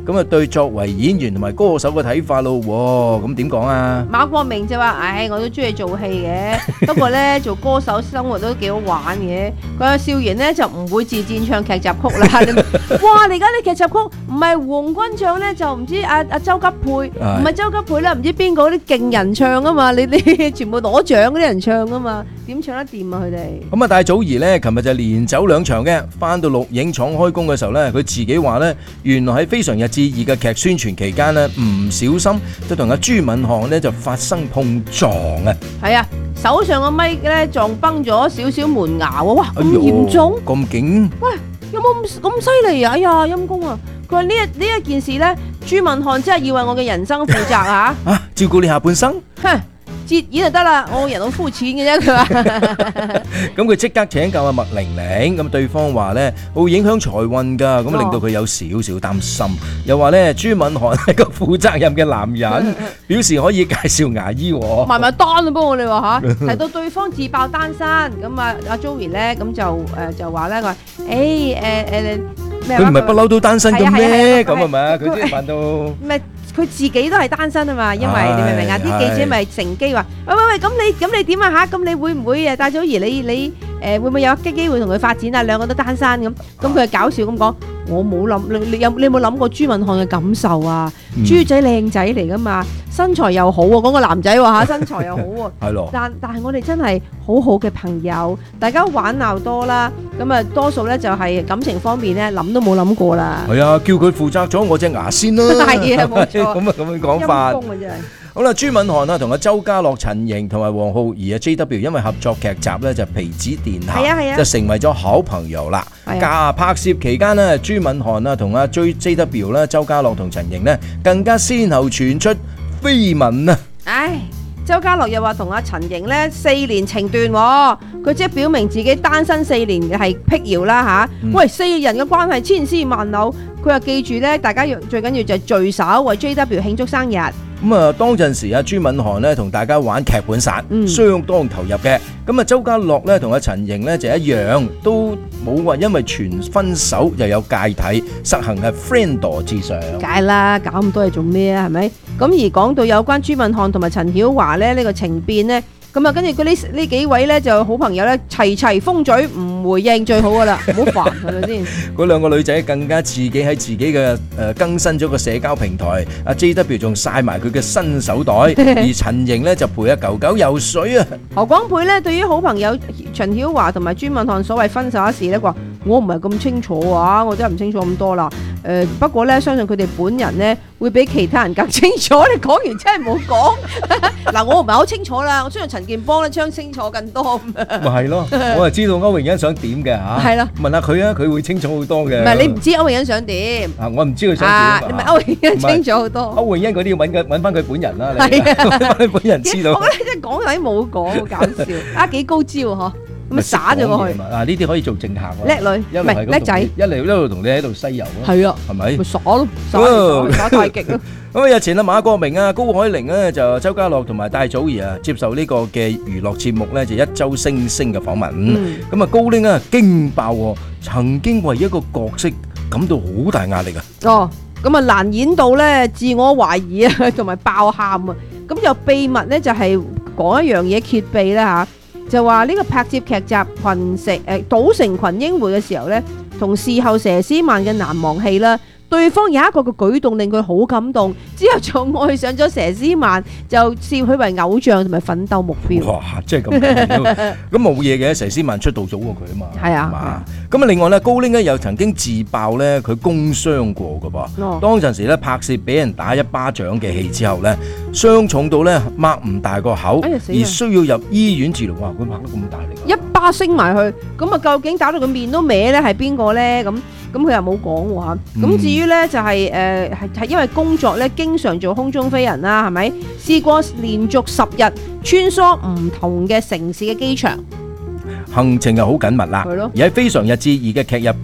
咁啊對作為演員同埋歌手嘅睇法咯。咁點講啊？ 馬國明就話：，我都中意做戲嘅，不過咧做歌手生活都幾好玩嘅。佢話少賢咧就唔會自薦唱劇集曲啦。哇！你而家啲劇集曲唔係黃君唱咧，就唔知阿周吉佩，唔係周吉佩啦，唔知邊個啲勁人唱啊嘛？你全部攞獎嗰啲人唱啊嘛？點唱得掂啊佢哋？ 咁啊，戴祖兒咧，琴日就連走2場嘅，翻到錄影廠開工嘅時候咧，佢自己話咧，原來喺《非常日誌2》嘅劇宣傳期間咧，唔小心就同阿朱敏瀚咧就發生碰撞啊！ 係啊，手上個咪咧撞崩咗少少門牙喎！哇，咁嚴重？ 咁勁？ 喂，有冇咁犀利啊？哎呀，陰公啊！佢話呢一件事咧，朱敏瀚真係要為我嘅人生負責啊！ 照顧你下半生？ 哼！接演就得啦，我個人好膚淺嘅啫。佢話， 咁佢即刻請教阿麥玲玲，咁對方話咧會影響財運㗎，咁令到佢有少少擔心，又話咧朱敏瀚係個負責任嘅男人，表示可以介紹牙醫喎。 埋單啊！不過你話嚇，提到對方自爆單身，咁啊阿 Joey 咧咁就話咧佢話，咩？ 佢唔係不嬲都單身嘅咩？咁係咪啊？佢先扮到。 佢自己都係單身啊嘛，因為你明唔明啊？啲記者咪乘機話：喂，咁你點啊嚇？咁你會唔會戴祖兒你會唔會有機會同佢發展啊？兩個都單身咁，咁佢係搞笑咁講。我冇諗，你有冇諗過朱敏瀚嘅感受啊？朱仔靚仔嚟噶嘛，身材又好喎，講個男仔喎嚇，身材又好喎。 係咯。 但係我哋真係好好嘅朋友，大家玩鬧多啦，咁啊多數咧就係感情方面咧諗都冇諗過啦。 係啊，叫佢負責咗我隻牙先啦。係啊，冇錯。咁樣講法。陰公啊真係。好啦，朱敏瀚啊，同阿周家樂、陳瑩同埋黃浩兒啊 JW， 因為合作劇集咧就皮子殿下，就成為咗好朋友啦。拍攝期間呢，朱敏瀚啊同阿 JW 啦、周家樂同陳瑩呢，更加先後傳出緋聞啊！ 周家樂又話同阿陳瑩咧4年情斷，佢即係表明自己單身4年係辟謠啦嚇。喂，4人嘅關係千絲萬縷，佢話記住咧，大家最緊要就係聚首為 JW 慶祝生日。 咁啊，當陣時啊，朱敏瀚咧同大家玩劇本殺，相當投入嘅。咁啊，周家樂咧同阿陳瑩咧就一樣，都冇話因為傳分手又有芥蒂，實行係 friend 至上。 梗係啦，搞咁多嘢做咩啊？係咪？咁而講到有關朱敏瀚同埋陳曉華咧呢個情變呢，咁啊跟住呢幾位咧就好朋友咧齊封嘴唔回應最好噶啦，唔好煩係咪先？ 嗰兩個女仔更加自己喺自己嘅更新咗個社交平台，阿 JW 仲曬埋佢嘅新手袋，而陳瑩咧就陪阿狗狗游水啊。 何廣沛咧對於好朋友陳曉華同埋朱敏瀚所謂分手一事咧，話我唔係咁清楚啊，我真係唔清楚咁多啦。不過咧，相信佢哋本人咧會比其他人更清楚。你講完真係冇講嗱，我唔係好清楚啦。我相信陳健邦咧將清楚更多。 咪係咯，我係知道歐詠欣想點嘅嚇。係咯，問下佢啊，佢會清楚好多嘅。 唔係你唔知歐詠欣想點啊？ 我唔知佢想點。 你問歐詠欣清楚好多。 歐詠欣嗰啲要揾翻佢本人啦。係啊，揾翻佢本人知道。 我覺得你真係講嚟冇講，好搞笑啊！幾高招嗬〜咁咪灑咗過去呢啲可以做正客喎。 叻女，唔係叻仔， 一路同你喺度西遊咯。 係啊， 係咪？ 咪耍咯，耍太極咯。 咁啊，日前啊，馬國明啊、高海寧咧就周家樂同埋戴祖兒啊接受呢個嘅娛樂節目咧就一周星星嘅訪問。咁啊，高玲啊驚爆，曾經為一個角色感到好大壓力啊。 咁啊難演到咧自我懷疑啊，同埋爆喊啊。咁就秘密咧就係講一樣嘢揭秘啦嚇。就話呢個拍攝劇集賭城群英會嘅時候呢，同事後佘詩曼嘅難忘戲啦，對方有一個嘅舉動令佢好感動，之後就愛上咗佘詩曼，就視佢為偶像同埋奮鬥目標。 哇！真係咁冇嘢嘅，佘詩曼出道早過佢啊嘛。 係啊。 咁啊，另外咧，高玲咧又曾經自爆咧佢工傷過㗎噃。當陣時咧拍攝俾人打一巴掌嘅戲之後咧，傷重到咧擘唔大個口，而需要入醫院治療。哇！佢拍得咁大力， 一巴升埋去，咁啊究竟打到佢面都歪咧係邊個咧？咁佢又冇講喎。咁至於咧就係係因為工作咧經常做空中飛人啦，係咪？試過連續10日穿梭唔同嘅城市嘅機場。 行程又好緊密啦，而喺《非常日誌2》嘅劇入邊呢，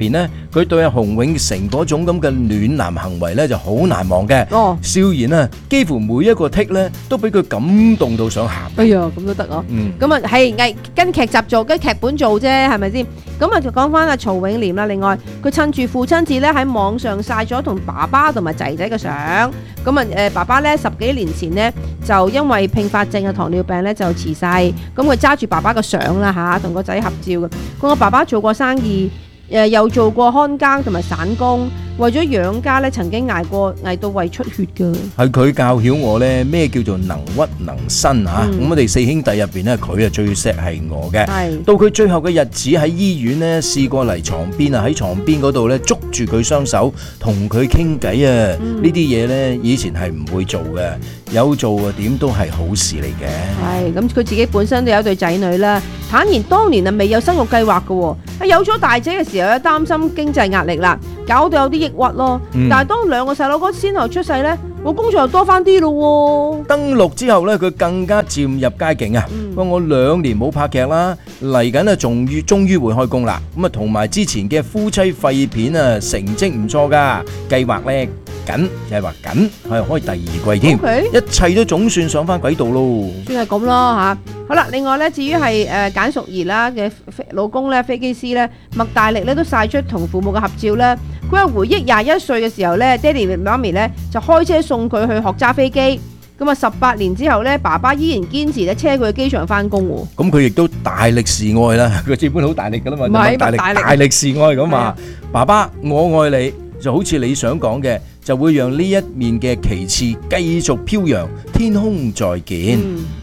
佢對阿洪永城嗰種咁嘅暖男行為咧就好難忘嘅。笑言啊，幾乎每一個剔咧都俾佢感動到想喊。 哎呀，咁都得啊！咁啊係跟劇集做，跟劇本做啫，係咪先？咁啊就講翻阿曹永廉啦。另外，佢趁住父親節咧喺網上曬咗同爸爸同埋仔仔嘅相。咁啊爸爸咧10幾年前呢，就因為併發症嘅糖尿病咧就辭世。咁佢揸住爸爸嘅相啦嚇，同個仔合照嘅。個爸爸做過生意。又做過看更同埋散工，為咗養家咧，曾經捱到胃出血㗎。 係佢教曉我咧咩叫做能屈能伸嚇。咁我哋四兄弟入邊咧，佢啊最錫係我嘅。到佢最後嘅日子喺醫院咧，試過嚟床邊啊，喺床邊嗰度咧捉住佢雙手，同佢傾偈啊。呢啲嘢咧以前係唔會做嘅，有做啊點都係好事嚟嘅。 係咁，佢自己本身都有一對仔女啦。坦言當年啊未有生育計劃嘅喎，有咗大姐嘅時候咧擔心經濟壓力啦，搞到有啲抑鬱咯。但係當兩個細佬哥先後出世咧，我工作又多翻啲咯。 登陸之後咧，佢更加漸入佳境啊！我2年冇拍劇啦，嚟緊啊，終於會開工啦。咁啊，同埋之前嘅夫妻肺片啊，成績唔錯噶，計劃緊係開第2季添。一切都總算上翻軌道咯。 算係咁咯嚇。好啦，另外咧，至於係簡淑兒啦嘅老公咧，飛機師咧，麥大力咧都曬出同父母嘅合照咧。佢係回憶21歲嘅時候咧，爹哋媽咪咧就開車送佢去學揸飛機。咁啊18年之後咧，爸爸依然堅持咧車佢去機場翻工喎。 咁佢亦都大力示愛啦，佢基本好大力噶啦嘛， 唔係大力示愛咁啊！爸爸，我愛你，就好似你想講嘅，就會讓呢一面嘅旗幟繼續飄揚，天空再見。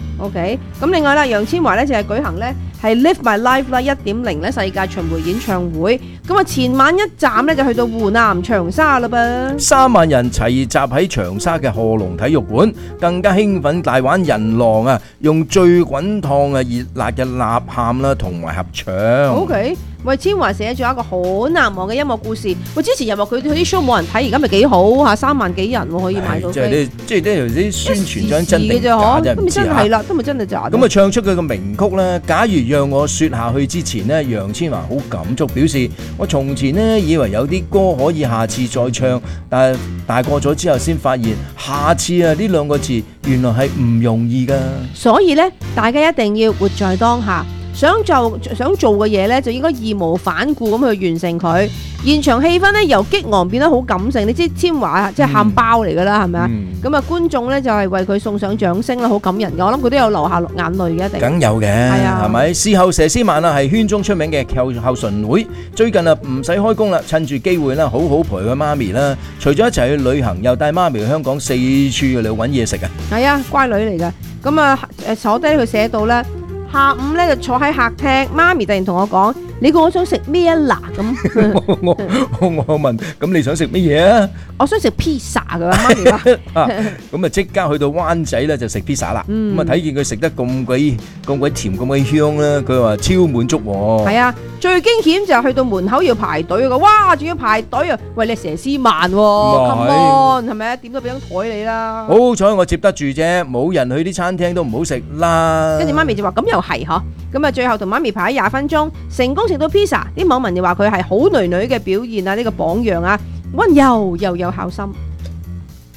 OK， 咁另外啦，楊千嬅咧就係舉行咧係 Live My Life 啦1.0咧世界巡迴演唱會，咁啊前晚一站咧就去到湖南長沙啦噃 ，3萬人齊集喺長沙嘅賀龍體育館，更加興奮大玩人狼啊，用最滾燙啊熱辣嘅吶喊啦同埋合唱。 OK。為千嬅寫咗一個好難忘嘅音樂故事。喂，之前又話佢啲 show 冇人睇，而家咪幾好嚇，3萬幾人可以買到飛。 即係啲宣傳張真定假啫，唔知真係啦，都咪真係假。 咁啊，唱出佢嘅名曲咧。假如讓我説下去之前呢，楊千嬅好感觸表示：我從前呢以為有啲歌可以下次再唱，但係大個咗之後先發現，下次啊呢2個字原來係唔容易㗎。所以咧，大家一定要活在當下。想做嘅嘢咧，就應該義無反顧咁去完成佢。現場氣氛咧由激昂變得好感性，你知千嬅即係喊包嚟㗎啦，係咪啊？咁啊，觀眾咧就係為佢送上掌聲啦，好感人㗎。我諗佢都有流下眼淚嘅，一定。梗有嘅，係啊，係咪？事後佘詩曼啊，係圈中出名嘅孝順妹，最近啊唔使開工啦，趁住機會啦，好好陪佢媽咪啦。除咗一齊去旅行，又帶媽咪去香港4處嚟揾嘢食啊。係啊，乖女嚟㗎。咁啊坐低佢寫到咧。下午咧就坐喺客廳，媽咪突然同我講：你估我想食咩啊？咁我問：咁你想食乜嘢啊？我想食披薩㗎，媽咪話。咁啊即刻去到灣仔咧就食披薩啦。咁啊睇見佢食得咁鬼甜咁鬼香啦，佢話超滿足喎。係啊，最驚險就係去到門口要排隊㗎，哇！仲要排隊啊！喂，你佘詩曼喎 ，come on，係咪啊？點都俾張台你啦。好彩我接得住啫，冇人去啲餐廳都唔好食啦。跟住媽咪就話：咁又係嗬。咁啊，最後同媽咪排20分鐘，成功食到披薩。啲網民就話佢係好女女嘅表現啊，呢個榜樣啊，溫柔又有孝心。